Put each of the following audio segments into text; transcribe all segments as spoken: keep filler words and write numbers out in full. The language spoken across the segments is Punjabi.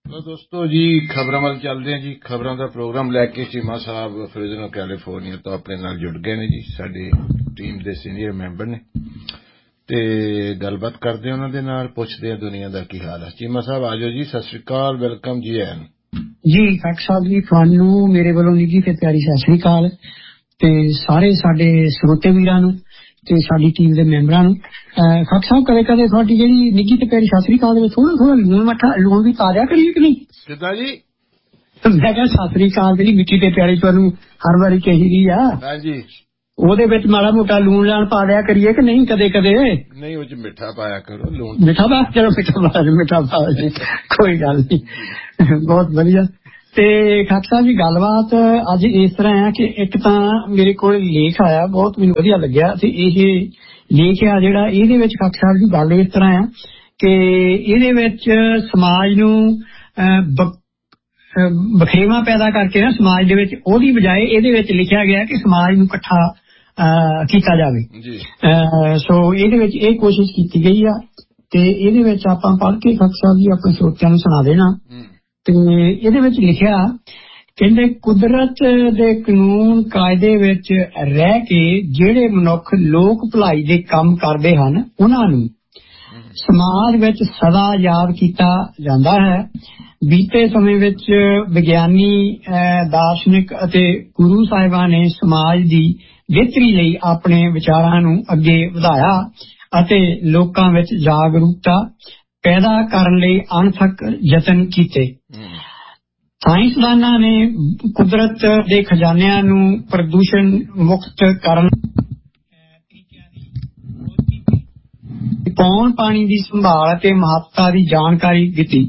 ਚਲੋ ਦੋਸਤੋ ਜੀ ਖਬਰਾਂ ਵੱਲ ਚੱਲਦੇ ਹਾਂ ਜੀ। ਖਬਰਾਂ ਦਾ ਪ੍ਰੋਗਰਾਮ ਲੈ ਕੇ ਚੀਮਾ ਸਾਹਿਬ ਫਰੀਜ਼ਨੋ ਕੈਲੀਫੋਰਨੀਆ ਤੋਂ ਆਪਣੇ ਨਾਲ ਜੁੜ ਗਏ ਨੇ ਜੀ। ਸਾਡੀ ਟੀਮ ਦੇ ਸੀਨੀਅਰ ਮੈਂਬਰ ਨੇ ਤੇ ਗੱਲਬਾਤ ਕਰਦੇ ਉਹਨਾਂ ਦੇ ਨਾਲ, ਪੁੱਛਦੇ ਆ ਦੁਨੀਆ ਦਾ ਕੀ ਹਾਲ ਹੈ। ਚੀਮਾ ਸਾਹਿਬ ਆ ਜਾਓ ਜੀ। ਸਤਿ ਸ੍ਰੀ ਅਕਾਲ, ਵੈਲਕਮ ਜੀ। ਐਨ ਜੀ ਖੱਟ ਸਾਹਿਬ ਜੀ, ਤੁਹਾਨੂੰ ਮੇਰੇ ਵੱਲੋਂ ਨਿੱਘੀ ਤੇ ਪਿਆਰੀ ਸਤਿ ਸ੍ਰੀ ਅਕਾਲ ਤੇ ਸਾਰੇ ਸਾਡੇ ਸਰੋਤੇ ਵੀਰਾਂ ਨੂੰ ਤੇ ਸਾਡੀ ਟੀਮ ਦੇ ਮੈਂਬਰਾਂ ਨੂੰ। ਖੱਟ ਸਾਹਿਬ ਕਦੇ ਕਦੇ ਤੁਹਾਡੀ ਜਿਹੜੀ ਨਿੱਘੀ ਤੇ ਪਿਆਰੀ ਸਤਿ ਸ੍ਰੀ ਅਕਾਲ ਦੇ ਵਿੱਚ ਥੋੜਾ ਥੋੜਾ ਲੂਣ ਮੱਠਾ ਲੂਣ ਵੀ ਪਾ ਦਿਆ ਕਰੀਏ ਕਿ ਨਹੀਂ? ਕਿੱਦਾਂ ਜੀ? ਮੈਂ ਕਿਹਾ ਸਤਿ ਸ੍ਰੀ ਅਕਾਲ ਜਿਹੜੀ ਮਿੱਠੀ ਤੇ ਪਿਆਰੀ ਤੁਹਾਨੂੰ ਹਰ ਵਾਰੀ ਕਹੀ ਦੀ ਆ, ਹਾਂਜੀ, ਉਹਦੇ ਵਿੱਚ ਮਾੜਾ ਮੋਟਾ ਲੂਣ ਲਾਣ ਪਾ ਦਿਆ ਕਰੀਏ ਕਿ ਨਹੀਂ? ਕਦੇ ਕਦੇ ਨਹੀਂ, ਉਹ ਚ ਮਿੱਠਾ ਪਾਇਆ ਕਰੋ। ਲੂਣ ਮਿੱਠਾ ਪਾ, ਚਲੋ ਮਿੱਠਾ ਪਾ ਮਿੱਠਾ ਪਾ ਜੀ, ਕੋਈ ਗੱਲ ਨਹੀਂ, ਬਹੁਤ ਵਧੀਆ। ਤੇ ਖੱਟ ਸਾਹਿਬ ਜੀ ਗੱਲਬਾਤ ਅੱਜ ਇਸ ਤਰ੍ਹਾਂ ਹੈ ਕਿ ਇੱਕ ਤਾਂ ਮੇਰੇ ਕੋਲ ਲੇਖ ਆਇਆ, ਬਹੁਤ ਮੈਨੂੰ ਵਧੀਆ ਲੱਗਿਆ ਤੇ ਇਹ ਲੇਖ ਆ ਜਿਹੜਾ ਇਹਦੇ ਵਿੱਚ ਖੱਟ ਸਾਹਿਬ ਜੀ ਗੱਲ ਇਸ ਤਰ੍ਹਾਂ ਆ ਕਿ ਇਹਦੇ ਵਿੱਚ ਸਮਾਜ ਨੂੰ ਬਖਰੇਵਾਂ ਪੈਦਾ ਕਰਕੇ ਨਾ ਸਮਾਜ ਦੇ ਵਿੱਚ, ਉਹਦੀ ਬਜਾਏ ਇਹਦੇ ਵਿੱਚ ਲਿਖਿਆ ਗਿਆ ਕਿ ਸਮਾਜ ਨੂੰ ਇਕੱਠਾ ਕੀਤਾ ਜਾਵੇ। ਸੋ ਇਹਦੇ ਵਿੱਚ ਇਹ ਕੋਸ਼ਿਸ਼ ਕੀਤੀ ਗਈ ਆ ਤੇ ਇਹਦੇ ਵਿੱਚ ਆਪਾਂ ਪੜ੍ਹ ਕੇ ਖੱਟ ਸਾਹਿਬ ਜੀ ਆਪਣੇ ਸਰੋਤਿਆਂ ਨੂੰ ਸੁਣਾ ਦੇਣਾ। ਤੇ ਇਹਦੇ ਵਿੱਚ ਲਿਖਿਆ, ਕਹਿੰਦੇ ਕੁਦਰਤ ਦੇ ਕਾਨੂੰਨ ਕਾਇਦੇ ਵਿੱਚ ਰਹਿ ਕੇ ਜਿਹੜੇ ਮਨੁੱਖ ਲੋਕ ਭਲਾਈ ਦੇ ਕੰਮ ਕਰਦੇ ਹਨ ਉਹਨਾਂ ਨੂੰ ਸਮਾਜ ਵਿੱਚ ਸਦਾ ਯਾਦ ਕੀਤਾ ਜਾਂਦਾ ਹੈ। ਬੀਤੇ ਸਮੇਂ ਵਿੱਚ ਵਿਗਿਆਨੀ, ਦਾਰਸ਼ਨਿਕ ਅਤੇ ਗੁਰੂ ਸਾਹਿਬਾਂ ਨੇ ਸਮਾਜ ਦੀ ਬਿਹਤਰੀ ਲਈ ਆਪਣੇ ਵਿਚਾਰਾਂ ਨੂੰ ਅੱਗੇ ਵਧਾਇਆ ਅਤੇ ਲੋਕਾਂ ਵਿੱਚ ਜਾਗਰੂਕਤਾ ਪੈਦਾ ਕਰਨ ਲਈ ਅਣਥੱਕ ਯਤਨ ਕੀਤੇ। ਸਾਇੰਸਦਾਨਾਂ ਨੇ ਕੁਦਰਤ ਦੇ ਖਜ਼ਾਨਿਆਂ ਨੂੰ ਪ੍ਰਦੂਸ਼ਣ ਮੁਕਤ ਕਰਨ, ਪੌਣ ਪਾਣੀ ਦੀ ਸੰਭਾਲ ਅਤੇ ਮਹੱਤਤਾ ਦੀ ਜਾਣਕਾਰੀ ਦਿੱਤੀ।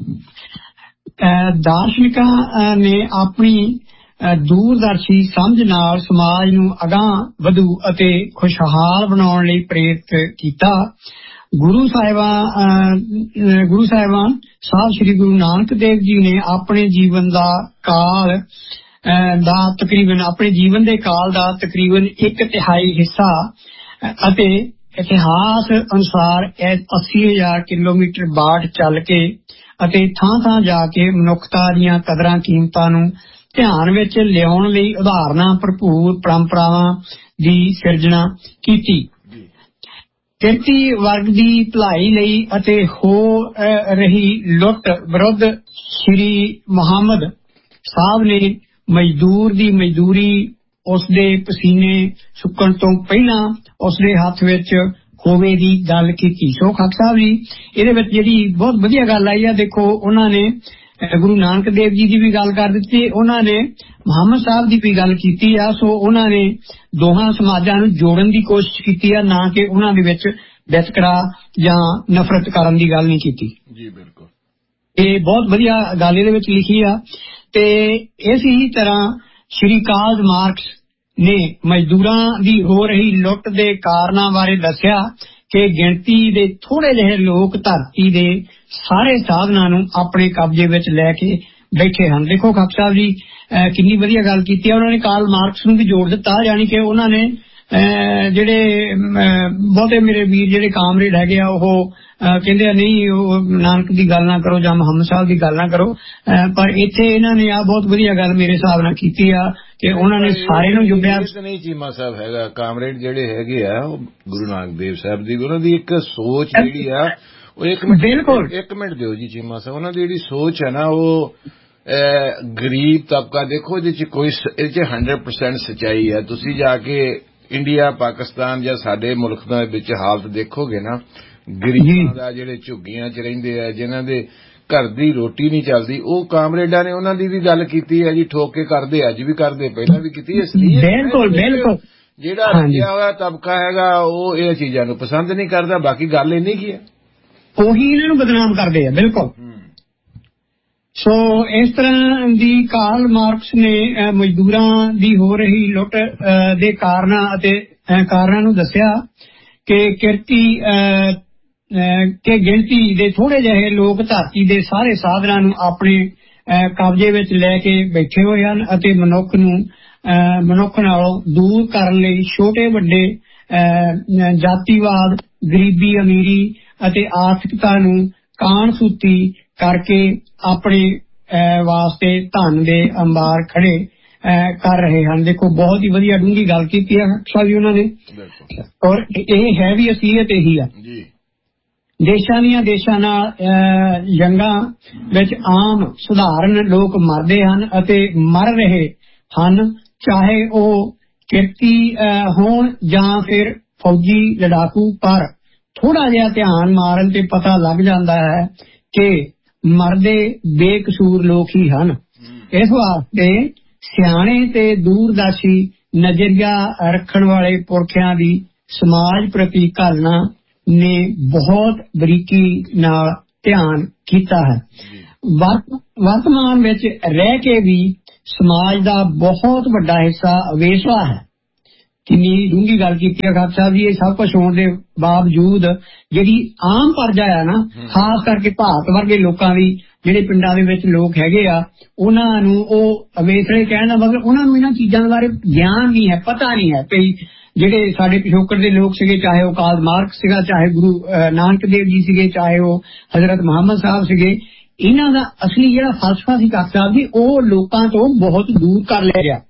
ਦਾਰਸ਼ਨਿਕਾਂ ਨੇ ਆਪਣੀ ਦੂਰਦਰਸ਼ੀ ਸਮਝ ਨਾਲ ਸਮਾਜ ਨੂੰ ਅਗਾਂਹ ਵਧੂ ਅਤੇ ਖੁਸ਼ਹਾਲ ਬਣਾਉਣ ਲਈ ਪ੍ਰੇਰਿਤ ਕੀਤਾ। ਗੁਰੂ ਸਾਹਿਬਾਂ ਗੁਰੂ ਸਾਹਿਬਾਨ ਸਾਹਿਬ ਸ੍ਰੀ ਗੁਰੂ ਨਾਨਕ ਦੇਵ ਜੀ ਨੇ ਆਪਣੇ ਜੀਵਨ ਦਾ ਕਾਲ ਦਾ ਤਕਰੀਬਨ ਆਪਣੇ ਜੀਵਨ ਦੇ ਕਾਲ ਦਾ ਤਕਰੀਬਨ ਇੱਕ ਤਿਹਾਈ ਹਿੱਸਾ ਅਤੇ ਇਤਿਹਾਸ ਅਨੁਸਾਰ ਅੱਸੀ ਹਜ਼ਾਰ ਕਿਲੋਮੀਟਰ ਬਾੜ ਚੱਲ ਕੇ ਅਤੇ ਥਾਂ ਥਾਂ ਜਾ ਕੇ ਮਨੁੱਖਤਾ ਦੀਆਂ ਕਦਰਾਂ ਕੀਮਤਾਂ ਨੂੰ ਧਿਆਨ ਵਿੱਚ ਲਿਆਉਣ ਲਈ ਉਦਾਹਰਨਾਂ ਭਰਪੂਰ ਪਰੰਪਰਾਵਾਂ ਦੀ ਸਿਰਜਣਾ ਕੀਤੀ। ਕਿਰਤੀ ਵਰਗ ਦੀ ਭਲਾਈ ਲਈ ਅਤੇ ਹੋ ਰਹੀ ਲੁੱਟ ਵਿਰੁੱਧ ਸ੍ਰੀ ਮੁਹੰਮਦ ਸਾਹਿਬ ਨੇ ਮਜ਼ਦੂਰ ਦੀ ਮਜ਼ਦੂਰੀ, ਉਸਦੇ ਪਸੀਨੇ ਸੁੱਕਣ ਤੋਂ ਪਹਿਲਾਂ ਉਸਦੇ ਹੱਥ ਵਿੱਚ ਹੋਵੇ ਦੀ ਗੱਲ ਕੀਤੀ। ਸੋ ਖੱਟ ਸਾਹਿਬ ਜੀ ਇਹਦੇ ਵਿੱਚ ਜਿਹੜੀ ਬਹੁਤ ਵਧੀਆ ਗੱਲ ਆਈ ਆ, ਦੇਖੋ ਉਹਨਾਂ ਨੇ ਗੁਰੂ ਨਾਨਕ ਦੇਵ ਜੀ ਦੀ ਵੀ ਗੱਲ ਕਰ ਦਿੱਤੀ, ਉਹਨਾਂ ਨੇ ਮੁਹੰਮਦ ਸਾਹਿਬ ਦੀ ਵੀ ਗੱਲ ਕੀਤੀ ਆ। ਸੋ ਉਹਨਾਂ ਨੇ ਦੋਹਾਂ ਸਮਾਜਾਂ ਨੂੰ ਜੋੜਨ ਦੀ ਕੋਸ਼ਿਸ਼ ਕੀਤੀ ਆ, ਨਾ ਕਿ ਉਹਨਾਂ ਦੇ ਵਿੱਚ ਵਿਤਕਰਾ ਜਾਂ ਨਫ਼ਰਤ ਕਰਨ ਦੀ ਗੱਲ ਨਹੀਂ ਕੀਤੀ। ਜੀ ਬਿਲਕੁਲ, ਇਹ ਬਹੁਤ ਵਧੀਆ ਗੱਲ ਇਹਦੇ ਵਿੱਚ ਲਿਖੀ ਆ। ਤੇ ਇਸੇ ਤਰ੍ਹਾਂ ਸ਼੍ਰੀ ਕਾਰਲ ਮਾਰਕਸ ਨੇ ਮਜ਼ਦੂਰਾਂ ਦੀ ਹੋ ਰਹੀ ਲੁੱਟ ਦੇ ਕਾਰਨਾਂ ਬਾਰੇ ਦੱਸਿਆ ਕਿ ਗਿਣਤੀ ਦੇ ਥੋੜੇ ਜਿਹੇ ਲੋਕ ਧਰਤੀ ਦੇ ਸਾਰੇ ਸਾਧਨਾਂ ਨੂੰ ਆਪਣੇ ਕਬਜ਼ੇ ਵਿੱਚ ਲੈ ਕੇ ਬੈਠੇ ਹਨ। ਦੇਖੋ ਖੱਟ ਸਾਹਿਬ ਜੀ ਕਿੰਨੀ ਵਧੀਆ ਗੱਲ ਕੀਤੀ ਹੈ। ਉਹਨਾਂ ਨੇ ਕਾਰਲ ਮਾਰਕਸ ਨੂੰ ਵੀ ਜੋੜ ਦਿੱਤਾ, ਯਾਨੀ ਕਿ ਉਹਨਾਂ ਨੇ ਜਿਹੜੇ ਬਹੁਤੇ ਮੇਰੇ ਵੀਰ ਜਿਹੜੇ ਕਾਮਰੇਡ ਹੈਗੇ ਆ ਉਹ ਕਹਿੰਦੇ ਆ ਨਹੀਂ ਉਹ ਨਾਨਕ ਦੀ ਗੱਲ ਨਾ ਕਰੋ ਜਾਂ ਮੁਹੰਮਦ ਸਾਹਿਬ ਦੀ ਗੱਲ ਨਾ ਕਰੋ, ਪਰ ਇੱਥੇ ਇਹਨਾਂ ਨੇ ਆ ਬਹੁਤ ਵਧੀਆ ਗੱਲ ਮੇਰੇ ਹਿਸਾਬ ਨਾਲ ਕੀਤੀ ਆ ਕਿ ਉਹਨਾਂ ਨੇ ਸਾਰੇ ਨੂੰ ਜੁੜਿਆ। ਨਹੀਂ ਚੀਮਾ ਸਾਹਿਬ ਹੈਗਾ ਕਾਮਰੇਡ ਜਿਹੜੇ ਹੈਗੇ ਆ ਉਹ ਗੁਰੂ ਨਾਨਕ ਦੇਵ ਸਾਹਿਬ ਦੀ, ਉਹਨਾਂ ਦੀ ਇੱਕ ਸੋਚ ਜਿਹੜੀ ਆ ਉਹ ਇੱਕ ਮਿੰਟ ਬਿਲਕੁਲ ਇੱਕ ਮਿੰਟ ਦਿਓ ਜੀ ਚੀਮਾ ਸਾਹਿਬ, ਉਹਨਾਂ ਦੀ ਜਿਹੜੀ ਸੋਚ ਹੈ ਨਾ ਉਹ ਗਰੀਬ ਤਬਕਾ, ਦੇਖੋ ਇਹਦੇ ਚ ਕੋਈ ਇਹਦੇ ਚ ਹੰਡਰਡ ਪਰਸੈਂਟ ਸੱਚਾਈ ਹੈ। ਤੁਸੀਂ ਜਾ ਕੇ ਇੰਡੀਆ, ਪਾਕਿਸਤਾਨ ਜਾਂ ਸਾਡੇ ਮੁਲਕ ਦੇ ਵਿੱਚ ਹਾਲਤ ਦੇਖੋਗੇ ਨਾ, ਗਰੀਬਾਂ ਦਾ ਜਿਹੜੇ ਝੁੱਗੀਆਂ ਚ ਰਹਿੰਦੇ ਆ, ਜਿਨ੍ਹਾਂ ਦੇ ਘਰ ਦੀ ਰੋਟੀ ਨਹੀਂ ਚੱਲਦੀ, ਉਹ ਕਾਮਰੇਡਾਂ ਨੇ ਉਹਨਾਂ ਦੀ ਵੀ ਗੱਲ ਕੀਤੀ ਹੈ ਜੀ। ਠੋਕ ਕੇ ਕਰਦੇ, ਅੱਜ ਵੀ ਕਰਦੇ, ਪਹਿਲਾਂ ਵੀ ਕੀਤੀ। ਇਸ ਲਈ ਬਿਲਕੁਲ ਬਿਲਕੁਲ ਜਿਹੜਾ ਰੱਖਿਆ ਹੋਇਆ ਤਬਕਾ ਹੈਗਾ ਉਹ ਇਹ ਚੀਜ਼ਾਂ ਨੂੰ ਪਸੰਦ ਨਹੀਂ ਕਰਦਾ। ਬਾਕੀ ਗੱਲ ਇੰਨੀ ਕੀ ਹੈ, ਉਹੀ ਇਹਨਾਂ ਨੂੰ ਬਦਨਾਮ ਕਰਦੇ ਆ। ਬਿਲਕੁਲ। ਸੋ ਇਸ ਤਰ੍ਹਾਂ ਦੀ ਕਾਰਲ ਮਾਰਕਸ ਨੇ ਮਜ਼ਦੂਰਾਂ ਦੀ ਹੋ ਰਹੀ ਲੁੱਟ ਦੇ ਕਾਰਨਾਂ ਅਤੇ ਕਾਰਨਾਂ ਨੂੰ ਦੱਸਿਆ ਕਿ ਕਿਰਤੀ ਕਿ ਗਿਣਤੀ ਦੇ ਥੋੜੇ ਜਿਹੇ ਲੋਕ ਧਰਤੀ ਦੇ ਸਾਰੇ ਸਾਧਨਾਂ ਨੂੰ ਆਪਣੇ ਕਬਜ਼ੇ ਵਿੱਚ ਲੈ ਕੇ ਬੈਠੇ ਹੋਏ ਹਨ ਅਤੇ ਮਨੁੱਖ ਨੂੰ ਮਨੁੱਖ ਨਾਲੋਂ ਦੂਰ ਕਰਨ ਲਈ ਛੋਟੇ ਵੱਡੇ ਜਾਤੀਵਾਦ, ਗਰੀਬੀ ਅਮੀਰੀ ਅਤੇ ਆਰਥਿਕਤਾ ਨੂੰ ਕਾਣਸੂਤੀ ਕਰਕੇ ਆਪਣੇ ਵਾਸਤੇ ਧਨ ਦੇ ਅੰਬਾਰ ਖੜੇ ਕਰ ਰਹੇ ਹਨ। ਦੇਖੋ ਬਹੁਤ ਹੀ ਵਧੀਆ ਡੂੰਘੀ ਗੱਲ ਕੀਤੀ ਹੈ ਖਾਲਸਾ ਜੀ ਉਹਨਾਂ ਨੇ, ਔਰ ਇਹ ਹੈ ਵੀ ਅਸਲੀਅਤ ਇਹੀ ਆ। ਦੇਸ਼ਾਂ ਦੀਆਂ ਦੇਸ਼ਾਂ ਨਾਲ ਜੰਗਾਂ ਵਿੱਚ ਆਮ ਸਧਾਰਨ ਲੋਕ ਮਰਦੇ ਹਨ ਅਤੇ ਮਰ ਰਹੇ ਹਨ, ਚਾਹੇ ਉਹ ਕਿਰਤੀ ਹੋਣ ਜਾਂ ਫਿਰ ਫੌਜੀ ਲੜਾਕੂ। ਪਰ ਥੋੜਾ ਜਿਹਾ ਧਿਆਨ ਮਾਰਨ ਤੇ ਪਤਾ ਲੱਗ ਜਾਂਦਾ ਹੈ ਕਿ ਮਰਦੇ ਬੇਕਸੂਰ ਲੋਕ ਹੀ ਹਨ। ਇਸ ਵਾਸਤੇ ਸਿਆਣੇ ਤੇ ਦੂਰਦਰਸ਼ੀ ਨਜ਼ਰੀਆ ਰੱਖਣ ਵਾਲੇ ਪੁਰਖਿਆਂ ਦੀ ਸਮਾਜ ਪ੍ਰਤੀ ਘਾਲਣਾ ਨੇ ਬਹੁਤ ਬਰੀਕੀ ਨਾਲ ਧਿਆਨ ਕੀਤਾ ਹੈ। ਵਰਤਮਾਨ ਵਿੱਚ ਰਹਿ ਕੇ ਵੀ ਸਮਾਜ ਦਾ ਬਹੁਤ ਵੱਡਾ ਹਿੱਸਾ ਅਵੇਸਲਾ ਹੈ। ਕਿੰਨੀ ਡੂੰਘੀ ਗੱਲ ਕੀਤੀ ਹੈ ਖਾਲਸਾ ਸਾਹਿਬ ਜੀ। ਇਹ ਸਭ ਕੁਝ ਹੋਣ ਦੇ ਬਾਵਜੂਦ ਜਿਹੜੀ ਆਮ ਪਰਜਾ ਆ ਨਾ, ਖਾਸ ਕਰਕੇ ਭਾਰਤ ਵਰਗੇ ਲੋਕਾਂ ਦੀ, ਜਿਹੜੇ ਪਿੰਡਾਂ ਦੇ ਵਿੱਚ ਲੋਕ ਹੈਗੇ ਆ, ਉਹਨਾਂ ਨੂੰ ਉਹ ਅਵੇਸਲੇ ਕਹਿਣ ਦਾ ਮਤਲਬ ਉਹਨਾਂ ਨੂੰ ਇਹਨਾਂ ਚੀਜ਼ਾਂ ਬਾਰੇ ਗਿਆਨ ਨਹੀਂ ਹੈ, ਪਤਾ ਨਹੀਂ ਹੈ। ਭਈ ਜਿਹੜੇ ਸਾਡੇ ਪਿਛੋਕੜ ਦੇ ਲੋਕ ਸੀਗੇ, ਚਾਹੇ ਉਹ ਕਾਰਲ ਮਾਰਕਸ ਸੀਗਾ, ਚਾਹੇ ਗੁਰੂ ਨਾਨਕ ਦੇਵ ਜੀ ਸੀਗੇ, ਚਾਹੇ ਉਹ ਹਜ਼ਰਤ ਮੁਹੰਮਦ ਸਾਹਿਬ ਸੀਗੇ, ਇਹਨਾਂ ਦਾ ਅਸਲੀ ਜਿਹੜਾ ਫਲਸਫਾ ਸੀ ਖਾਲਸਾ ਸਾਹਿਬ ਜੀ, ਉਹ ਲੋਕਾਂ ਤੋਂ ਬਹੁਤ ਦੂਰ ਕਰ ਲਿਆ ਗਿਆ।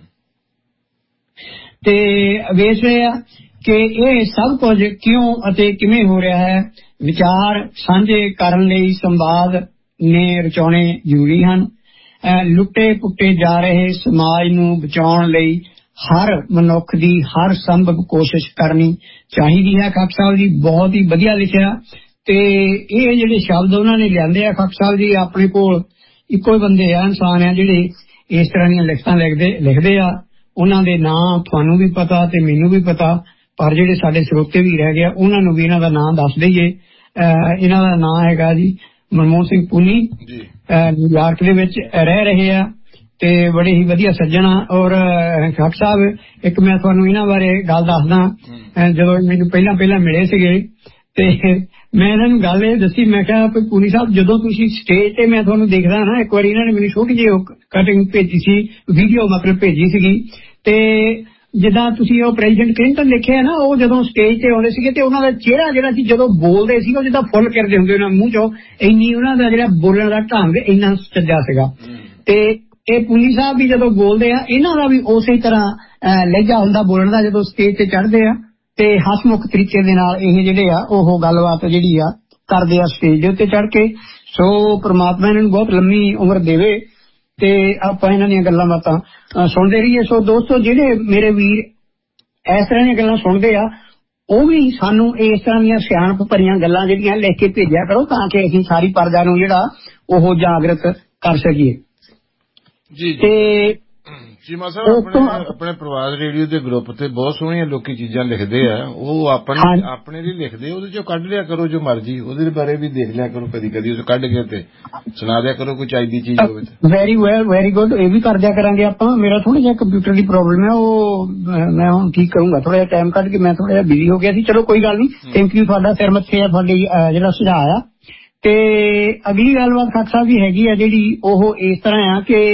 ਤੇ ਵੇਖ ਰਹੇ ਆ ਕਿ ਇਹ ਸਭ ਕੁਝ ਕਿਉਂ ਅਤੇ ਕਿਵੇਂ ਹੋ ਰਿਹਾ ਹੈ। ਵਿਚਾਰ ਸਾਂਝੇ ਕਰਨ ਲਈ ਸੰਵਾਦ ਨੇ ਰਚਾਉਣੇ ਜ਼ਰੂਰੀ ਹਨ। ਲੁੱਟੇ ਪੁੱਟੇ ਜਾ ਰਹੇ ਸਮਾਜ ਨੂੰ ਬਚਾਉਣ ਲਈ ਹਰ ਮਨੁੱਖ ਦੀ ਹਰ ਸੰਭਵ ਕੋਸ਼ਿਸ਼ ਕਰਨੀ ਚਾਹੀਦੀ ਹੈ। ਖਾਲਸਾ ਸਾਹਿਬ ਜੀ ਬਹੁਤ ਹੀ ਵਧੀਆ ਲਿਖਿਆ, ਤੇ ਇਹ ਜਿਹੜੇ ਸ਼ਬਦ ਉਹਨਾਂ ਨੇ ਲਿਆਂਦੇ ਆ ਖਾਲਸਾ ਸਾਹਿਬ ਜੀ, ਆਪਣੇ ਕੋਲ ਇੱਕੋ ਹੀ ਬੰਦੇ ਆ, ਇਨਸਾਨ ਆ ਜਿਹੜੇ ਇਸ ਤਰ੍ਹਾਂ ਦੀਆਂ ਲਿਖਤਾਂ ਲਿਖਦੇ ਲਿਖਦੇ ਆ। ਉਹਨਾਂ ਦੇ ਨਾਂ ਤੁਹਾਨੂੰ ਵੀ ਪਤਾ ਤੇ ਮੈਨੂੰ ਵੀ ਪਤਾ, ਪਰ ਜਿਹੜੇ ਸਾਡੇ ਸਰੋਤੇ ਵੀ ਰਹਿ ਗਿਆ ਉਹਨਾਂ ਨੂੰ ਵੀ ਇਹਨਾਂ ਦਾ ਨਾਂ ਦੱਸ ਦਈਏ। ਇਹਨਾਂ ਦਾ ਨਾਂ ਹੈਗਾ ਜੀ ਮਨਮੋਹਨ ਸਿੰਘ ਪੁਨੀ, ਨਿਊਯਾਰਕ ਦੇ ਵਿੱਚ ਰਹਿ ਰਹੇ ਆ ਤੇ ਬੜੇ ਹੀ ਵਧੀਆ ਸੱਜਣਾ। ਔਰ ਖਾਲਸਾ ਸਾਹਿਬ ਇੱਕ ਮੈਂ ਤੁਹਾਨੂੰ ਇਹਨਾਂ ਬਾਰੇ ਗੱਲ ਦੱਸਦਾ। ਜਦੋਂ ਮੈਨੂੰ ਪਹਿਲਾਂ ਪਹਿਲਾਂ ਮਿਲੇ ਸੀਗੇ ਤੇ ਮੈਂ ਇਹਨਾਂ ਨੂੰ ਗੱਲ ਇਹ ਦੱਸੀ, ਮੈਂ ਕਿਹਾ ਪੁਨੀ ਸਾਹਿਬ ਜਦੋਂ ਤੁਸੀਂ ਸਟੇਜ ਤੇ ਮੈਂ ਤੁਹਾਨੂੰ ਦੇਖਦਾ ਨਾ, ਇੱਕ ਵਾਰੀ ਇਹਨਾਂ ਨੇ ਮੈਨੂੰ ਛੋਟੀ ਜਿਹੀ ਕਟਿੰਗ ਭੇਜੀ ਸੀ, ਵੀਡੀਓ ਮਤਲਬ ਭੇਜੀ ਸੀਗੀ, ਤੇ ਜਿੱਦਾਂ ਤੁਸੀਂ ਉਹ ਪ੍ਰੈਜ਼ੀਡੈਂਟ ਕਲਿੰਟਨ ਦੇਖਿਆ ਨਾ, ਉਹ ਜਦੋਂ ਸਟੇਜ ਤੇ ਆਉਂਦੇ ਸੀਗੇ ਤੇ ਉਹਨਾਂ ਦਾ ਚਿਹਰਾ ਜਿਹੜਾ ਸੀ ਜਦੋਂ ਬੋਲਦੇ ਸੀ ਉਹ ਜਿੱਦਾਂ ਫੁੱਲ ਕਰਦੇ ਹੁੰਦੇ ਉਹਨਾਂ ਮੂੰਹ ਚੋਂ, ਇੰਨੀ ਉਹਨਾਂ ਦਾ ਜਿਹੜਾ ਬੋਲਣ ਦਾ ਢੰਗ ਇੰਨਾ ਸੱਜਾ ਸੀਗਾ। ਤੇ ਇਹ ਪੁਨੀ ਸਾਹਿਬ ਵੀ ਜਦੋਂ ਬੋਲਦੇ ਆ ਇਹਨਾਂ ਦਾ ਵੀ ਉਸੇ ਤਰ੍ਹਾਂ ਲਹਿਜਾ ਹੁੰਦਾ ਬੋਲਣ ਦਾ ਜਦੋਂ ਸਟੇਜ ਤੇ ਚੜ੍ਹਦੇ ਆ, ਤੇ ਹਸਮੁਖ ਤਰੀਕੇ ਦੇ ਨਾਲ ਇਹ ਜਿਹੜੇ ਆ ਉਹ ਗੱਲਬਾਤ ਜਿਹੜੀ ਆ ਕਰਦੇ ਆ ਸਟੇਜ ਦੇ ਉੱਤੇ ਚੜ੍ਹ ਕੇ। ਸੋ ਪ੍ਰਮਾਤਮਾ ਇਹਨਾਂ ਨੂੰ ਬਹੁਤ ਲੰਮੀ ਉਮਰ ਦੇਵੇ ਤੇ ਆਪਾਂ ਇਹਨਾਂ ਦੀਆਂ ਗੱਲਾਂ ਬਾਤਾਂ ਸੁਣਦੇ ਰਹੀਏ। ਸੋ ਦੋਸਤੋ, ਜਿਹੜੇ ਮੇਰੇ ਵੀਰ ਇਸ ਤਰ੍ਹਾਂ ਦੀਆਂ ਗੱਲਾਂ ਸੁਣਦੇ ਆ ਉਹ ਵੀ ਸਾਨੂੰ ਇਸ ਤਰ੍ਹਾਂ ਦੀਆਂ ਸਿਆਣਪ ਭਰੀਆਂ ਗੱਲਾਂ ਜਿਹੜੀਆਂ ਲਿਖ ਕੇ ਭੇਜਿਆ ਕਰੋ, ਤਾਂ ਕਿ ਅਸੀਂ ਸਾਰੀ ਪਰਜਾ ਨੂੰ ਜਿਹੜਾ ਉਹ ਜਾਗਰਤ ਕਰ ਸਕੀਏ। ਜੀ ਤੇ ਚੀਮਾ ਸਾਹਿਬ ਆਪਣੇ ਆਪਣੇ ਪ੍ਰਵਾਦ ਰੇਡੀਓ ਦੇ ਗਰੁੱਪ ਤੇ ਬਹੁਤ ਸੋਹਣੀਆਂ ਲੋਕੀ ਚੀਜ਼ਾਂ ਲਿਖਦੇ ਆ, ਉਹ ਆਪਣੇ ਆਪਣੇ ਲਈ ਲਿਖਦੇ, ਉਹਦੇ ਚੋਂ ਕੱਢ ਲਿਆ ਕਰੋ ਜੋ ਮਰਜੀ, ਉਹਦੇ ਬਾਰੇ ਵੀ ਦੇਖ ਲਿਆ ਕਰੋ, ਕਦੀ ਕਦੀ ਉਸ ਕੱਢ ਕੇ ਤੇ ਸੁਣਾ ਦਿਆ ਕਰੋ ਕੋਈ ਚਾਹੀਦੀ ਚੀਜ਼ ਹੋਵੇ। ਵੈਰੀ ਵੈਲ, ਵੈਰੀ ਗੁੱਡ, ਇਹ ਵੀ ਕਰ ਦਿਆ ਕਰਾਂਗੇ ਆਪਾਂ। ਮੇਰਾ ਥੋੜਾ ਜਿਹਾ ਕੰਪਿਊਟਰ ਦੀ ਪ੍ਰੋਬਲਮ ਹੈ, ਉਹ ਮੈਂ ਹੁਣ ਠੀਕ ਕਰੂੰਗਾ। ਥੋੜਾ ਜਿਹਾ ਟਾਈਮ ਕੱਢ ਕੇ, ਮੈਂ ਥੋੜਾ ਜਿਹਾ ਬਿਜ਼ੀ ਹੋ ਗਿਆ ਸੀ। ਚਲੋ ਕੋਈ ਗੱਲ ਨਹੀਂ, ਥੈਂਕ ਯੂ, ਤੁਹਾਡਾ ਸਿਰ ਮੱਥੇ ਆ ਤੁਹਾਡੀ ਜਿਹੜਾ ਸੁਝਾਅ ਆ। ਤੇ ਅਗਲੀ ਗੱਲਬਾਤ ਖਾਲਸਾ ਸਾਹਿਬ ਜੀ ਹੈਗੀ ਆ ਜਿਹੜੀ ਉਹ ਇਸ ਤਰ੍ਹਾਂ ਆ ਕਿ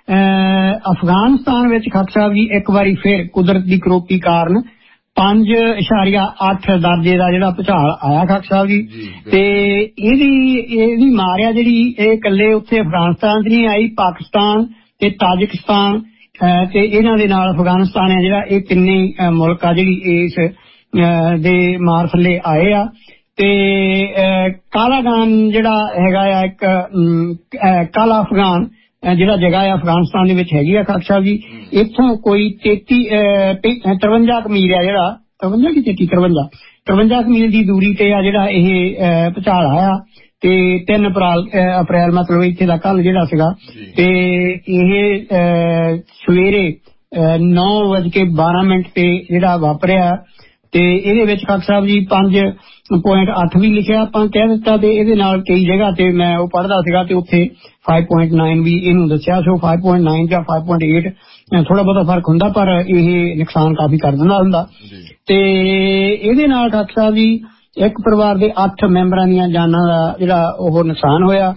ਅਫਗਾਨਿਸਤਾਨ ਵਿੱਚ ਖਾਲਸਾ ਸਾਹਿਬ ਜੀ ਇੱਕ ਵਾਰੀ ਫਿਰ ਕੁਦਰਤ ਦੀ ਕਰੋਪੀ ਕਾਰਨ ਪੰਜ ਇਸ਼ਾਰੀਆ ਅੱਠ ਦਰਜੇ ਦਾ ਜਿਹੜਾ ਭੂਚਾਲ ਆਇਆ ਖਾਲਸਾ ਸਾਹਿਬ ਜੀ, ਤੇ ਇਹਦੀ ਇਹਦੀ ਮਾਰਿਆ ਜਿਹੜੀ ਇਹ ਇਕੱਲੇ ਉੱਥੇ ਅਫਗਾਨਿਸਤਾਨ 'ਚ ਨਹੀਂ ਆਈ, ਪਾਕਿਸਤਾਨ ਤੇ ਤਾਜਿਕਸਤਾਨ ਤੇ ਇਹਨਾਂ ਦੇ ਨਾਲ ਅਫਗਾਨਿਸਤਾਨ ਹੈ ਜਿਹੜਾ, ਇਹ ਤਿੰਨੇ ਮੁਲਕ ਆ ਜਿਹੜੀ ਇਸ ਦੇ ਮਾਰ ਥੱਲੇ ਆਏ ਆ। ਤੇ ਕਾਲਾਗਾਨ ਜਿਹੜਾ ਹੈਗਾ ਆ ਇੱਕ ਕਾਲਾ ਅਫਗਾਨ ਜਿਹੜਾ ਜਗ੍ਹਾ ਆ ਅਫਗਾਨਿਸਤਾਨ ਦੇ ਵਿੱਚ ਹੈਗੀ ਆ ਖਾਲਸਾ ਸਾਹਿਬ ਜੀ, ਇੱਥੋਂ ਕੋਈ ਤੇਤੀ ਤਰਵੰਜਾ ਕੁ ਮੀਲ ਆ ਜਿਹੜਾ, ਤਰਵੰਜਾ ਕਿ ਤੇਤੀ ਤਰਵੰਜਾ ਤਰਵੰਜਾ ਕੁ ਮੀਲ ਦੀ ਦੂਰੀ ਤੇ ਆ ਜਿਹੜਾ ਇਹ ਭੂਚਾਲ ਆਇਆ। ਤੇ ਤਿੰਨ ਅਪ੍ਰੈਲ ਅਪ੍ਰੈਲ ਮਤਲਬ ਇੱਥੇ ਦਾ ਕੱਲ ਜਿਹੜਾ ਸੀਗਾ, ਤੇ ਇਹ ਸਵੇਰੇ ਨੌ ਵੱਜ ਕੇ ਬਾਰਾਂ ਮਿੰਟ ਤੇ ਜਿਹੜਾ ਵਾਪਰਿਆ। ਤੇ ਇਹਦੇ ਵਿੱਚ ਖਾਲਸਾ ਸਾਹਿਬ ਜੀ ਪੰਜ ਪੁਆਇੰਟ ਅੱਠ ਵੀ ਲਿਖਿਆ ਆਪਾਂ ਕਹਿ ਦਿੱਤਾ, ਤੇ ਇਹਦੇ ਨਾਲ ਕਈ ਜਗ੍ਹਾ ਤੇ ਮੈਂ ਉਹ ਪੜ੍ਹਦਾ ਸੀਗਾ ਤੇ ਉੱਥੇ ਫਾਈਵ ਪੁਆਇੰਟ ਨਾਈਨ ਵੀ ਇਹਨੂੰ ਦੱਸਿਆ। ਸੋ ਫਾਈਵ ਪੁਆਇੰਟ ਨਾਈਨ ਜਾਂ ਫਾਈਵ ਪੁਆਇੰਟ ਏਟ ਥੋੜਾ ਬਹੁਤਾ ਫਰਕ ਹੁੰਦਾ, ਪਰ ਇਹ ਨੁਕਸਾਨ ਕਾਫੀ ਕਰ ਦਿੰਦਾ ਹੁੰਦਾ। ਤੇ ਇਹਦੇ ਨਾਲ ਖਾਲਸਾ ਸਾਹਿਬ ਜੀ ਇੱਕ ਪਰਿਵਾਰ ਦੇ ਅੱਠ ਮੈਂਬਰਾਂ ਦੀਆਂ ਜਾਨਾਂ ਦਾ ਜਿਹੜਾ ਉਹ ਨੁਕਸਾਨ ਹੋਇਆ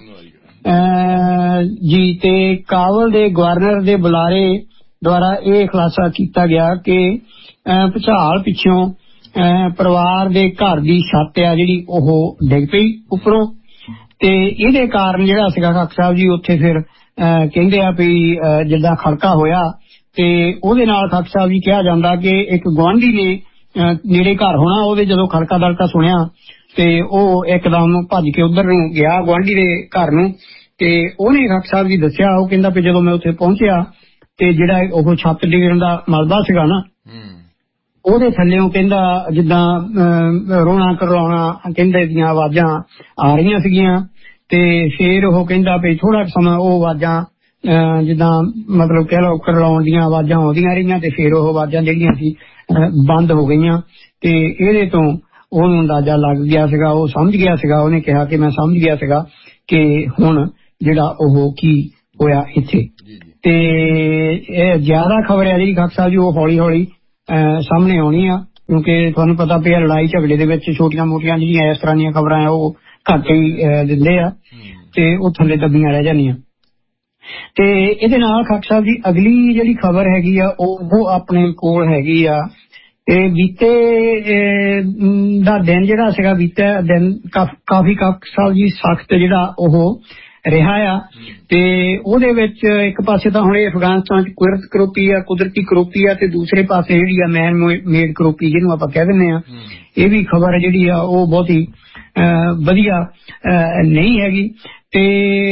ਜੀ। ਤੇ ਕਾਬਲ ਦੇ ਗਵਰਨਰ ਦੇ ਬੁਲਾਰੇ ਦੁਆਰਾ ਇਹ ਖੁਲਾਸਾ ਕੀਤਾ ਗਿਆ ਕਿ ਭੂਚਾਲ ਪਿੱਛੋਂ ਪਰਿਵਾਰ ਦੇ ਘਰ ਦੀ ਛੱਤ ਆ ਜਿਹੜੀ ਉਹ ਡਿੱਗ ਪਈ ਉੱਪਰੋਂ, ਤੇ ਇਹਦੇ ਕਾਰਨ ਜਿਹੜਾ ਸੀਗਾ ਖਾਕ ਸਾਹਿਬ ਜੀ ਉੱਥੇ ਫਿਰ ਕਹਿੰਦੇ ਆ ਵੀ ਜਿੱਦਾਂ ਖੜਕਾ ਹੋਇਆ ਤੇ ਉਹਦੇ ਨਾਲ ਖਾਕ ਸਾਹਿਬ ਜੀ ਕਿਹਾ ਜਾਂਦਾ ਕਿ ਇੱਕ ਗੁਆਂਢੀ ਨੇ ਨੇੜੇ ਘਰ ਹੋਣਾ, ਉਹਦੇ ਜਦੋਂ ਖੜਕਾ ਦੜਕਾ ਸੁਣਿਆ ਤੇ ਉਹ ਇੱਕਦਮ ਭੱਜ ਕੇ ਉਧਰ ਨੂੰ ਗਿਆ ਗੁਆਂਢੀ ਦੇ ਘਰ ਨੂੰ, ਤੇ ਉਹਨੇ ਖਾਕ ਸਾਹਿਬ ਜੀ ਦੱਸਿਆ, ਉਹ ਕਹਿੰਦਾ ਵੀ ਜਦੋਂ ਮੈਂ ਉੱਥੇ ਪਹੁੰਚਿਆ ਤੇ ਜਿਹੜਾ ਉਹ ਛੱਤ ਡਿੱਗਣ ਦਾ ਮਲਬਾ ਸੀਗਾ ਨਾ ਉਹਦੇ ਥੱਲੇੋਂ ਕਹਿੰਦਾ ਜਿੱਦਾਂ ਰੋਣਾ ਕਰਵਾਉਣਾ ਕਹਿੰਦੇ ਦੀਆਂ ਆਵਾਜ਼ਾਂ ਆ ਰਹੀਆਂ ਸੀਗੀਆਂ। ਤੇ ਫੇਰ ਉਹ ਕਹਿੰਦਾ ਵੀ ਥੋੜਾ ਸਮਾਂ ਉਹ ਆਵਾਜ਼ਾਂ ਜਿੱਦਾਂ ਮਤਲਬ ਕਹਿ ਲਓ ਕਰਲਾਉਣ ਦੀਆਂ ਆਵਾਜ਼ਾਂ ਆਉਂਦੀਆਂ ਰਹੀਆਂ ਤੇ ਫੇਰ ਉਹ ਆਵਾਜ਼ਾਂ ਜਿਹੜੀਆਂ ਸੀ ਬੰਦ ਹੋ ਗਈਆਂ। ਤੇ ਇਹਦੇ ਤੋਂ ਉਹਨੂੰ ਅੰਦਾਜ਼ਾ ਲੱਗ ਗਿਆ ਸੀਗਾ, ਉਹ ਸਮਝ ਗਿਆ ਸੀਗਾ, ਉਹਨੇ ਕਿਹਾ ਕਿ ਮੈਂ ਸਮਝ ਗਿਆ ਸੀਗਾ ਕਿ ਹੁਣ ਜਿਹੜਾ ਉਹ ਕੀ ਹੋਇਆ ਇੱਥੇ। ਤੇ ਇਹ ਜ਼ਿਆਦਾ ਖਬਰ ਹੈ ਜਿਹੜੀ ਖਾਕ ਸਾਹਿਬ ਜੀ ਉਹ ਹੌਲੀ ਹੌਲੀ ਸਾਹਮਣੇ ਆਉਣੀ ਆ, ਕਿਉਂਕਿ ਤੁਹਾਨੂੰ ਪਤਾ ਪਿਆ ਲੜਾਈ ਝਗੜੇ ਦੇ ਵਿੱਚ ਛੋਟੀਆਂ ਮੋਟੀਆਂ ਜਿਹੜੀਆਂ ਇਸ ਤਰ੍ਹਾਂ ਦੀਆਂ ਖਬਰਾਂ ਆ ਉਹ ਘੱਟ ਹੀ ਦਿੰਦੇ ਆ ਤੇ ਉਹ ਥੱਲੇ ਦੱਬੀਆਂ ਰਹਿ ਜਾਂਦੀਆਂ। ਤੇ ਇਹਦੇ ਨਾਲ ਖਾਕ ਸਾਹਿਬ ਜੀ ਅਗਲੀ ਜਿਹੜੀ ਖਬਰ ਹੈਗੀ ਆ ਉਹ ਆਪਣੇ ਕੋਲ ਹੈਗੀ ਆ ਤੇ ਬੀਤੇ ਦਾ ਦਿਨ ਜਿਹੜਾ ਸੀਗਾ ਬੀਤਾ ਦਿਨ ਕਾਫੀ ਖਾਕ ਸਾਹਿਬ ਜੀ ਸਖਤ ਜਿਹੜਾ ਉਹ ਰਿਹਾ ਆ। ਤੇ ਉਹਦੇ ਵਿੱਚ ਇੱਕ ਪਾਸੇ ਤਾਂ ਹੁਣ ਅਫਗਾਨਿਸਤਾਨ ਚ ਕੁਦਰਤ ਕਰੋਪੀ ਆ ਕੁਦਰਤੀ ਕਰੋਪੀ ਆ ਤੇ ਦੂਸਰੇ ਪਾਸੇ ਜਿਹੜੀ ਆ ਮੈਨ ਮੇਡ ਕਰੋਪੀ ਜਿਹਨੂੰ ਆਪਾਂ ਕਹਿ ਦਿੰਦੇ ਆ, ਇਹ ਵੀ ਖਬਰ ਜਿਹੜੀ ਆ ਉਹ ਬਹੁਤ ਹੀ ਵਧੀਆ ਨਹੀਂ ਹੈਗੀ। ਤੇ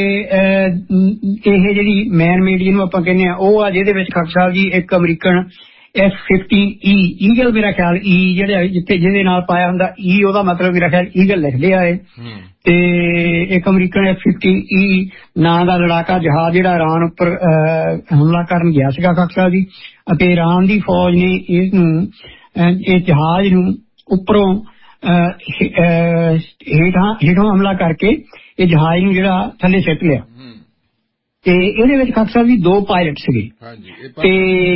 ਇਹ ਜਿਹੜੀ ਮੈਨ ਮੇਡ ਜਿਹਨੂੰ ਆਪਾਂ ਕਹਿੰਦੇ ਆ ਉਹ ਆ ਜਿਹਦੇ ਵਿੱਚ ਖਾਕ ਸਾਹਿਬ ਜੀ ਇੱਕ ਅਮਰੀਕਨ ਐਫ ਫਿਫਟੀਨ ਈ ਈਗਲ ਮੇਰਾ ਖਿਆਲ ਈ ਜਿਹੜਾ ਜਿੱਥੇ ਜਿਹਦੇ ਨਾਲ ਪਾਇਆ ਹੁੰਦਾ ਈ ਉਹਦਾ ਮਤਲਬ ਮੇਰਾ ਖਿਆਲ ਈਗਲ ਲਿਖਦੇ ਆ ਇਹ। ਤੇ ਇੱਕ ਅਮਰੀਕਨ ਐਫ ਫਿਫਟੀਨ ਈ ਨਾਂ ਦਾ ਲੜਾਕਾ ਜਹਾਜ਼ ਜਿਹੜਾ ਇਰਾਨ ਉੱਪਰ ਹਮਲਾ ਕਰਨ ਗਿਆ ਸੀਗਾ ਖਾਕ ਸਾਹਿਬ ਜੀ, ਅਤੇ ਇਰਾਨ ਦੀ ਫੌਜ ਨੇ ਇਸਨੂੰ ਇਹ ਜਹਾਜ਼ ਨੂੰ ਉੱਪਰੋਂ ਹੇਠਾਂ ਹੇਠੋਂ ਹਮਲਾ ਕਰਕੇ ਇਹ ਜਹਾਜ਼ ਨੂੰ ਜਿਹੜਾ ਥੱਲੇ ਸਿੱਟ ਲਿਆ। ਤੇ ਇਹਦੇ ਵਿੱਚ ਖਾਕ ਸਾਹਿਬ ਜੀ ਦੋ ਪਾਇਲਟ ਸੀਗੇ। ਤੇ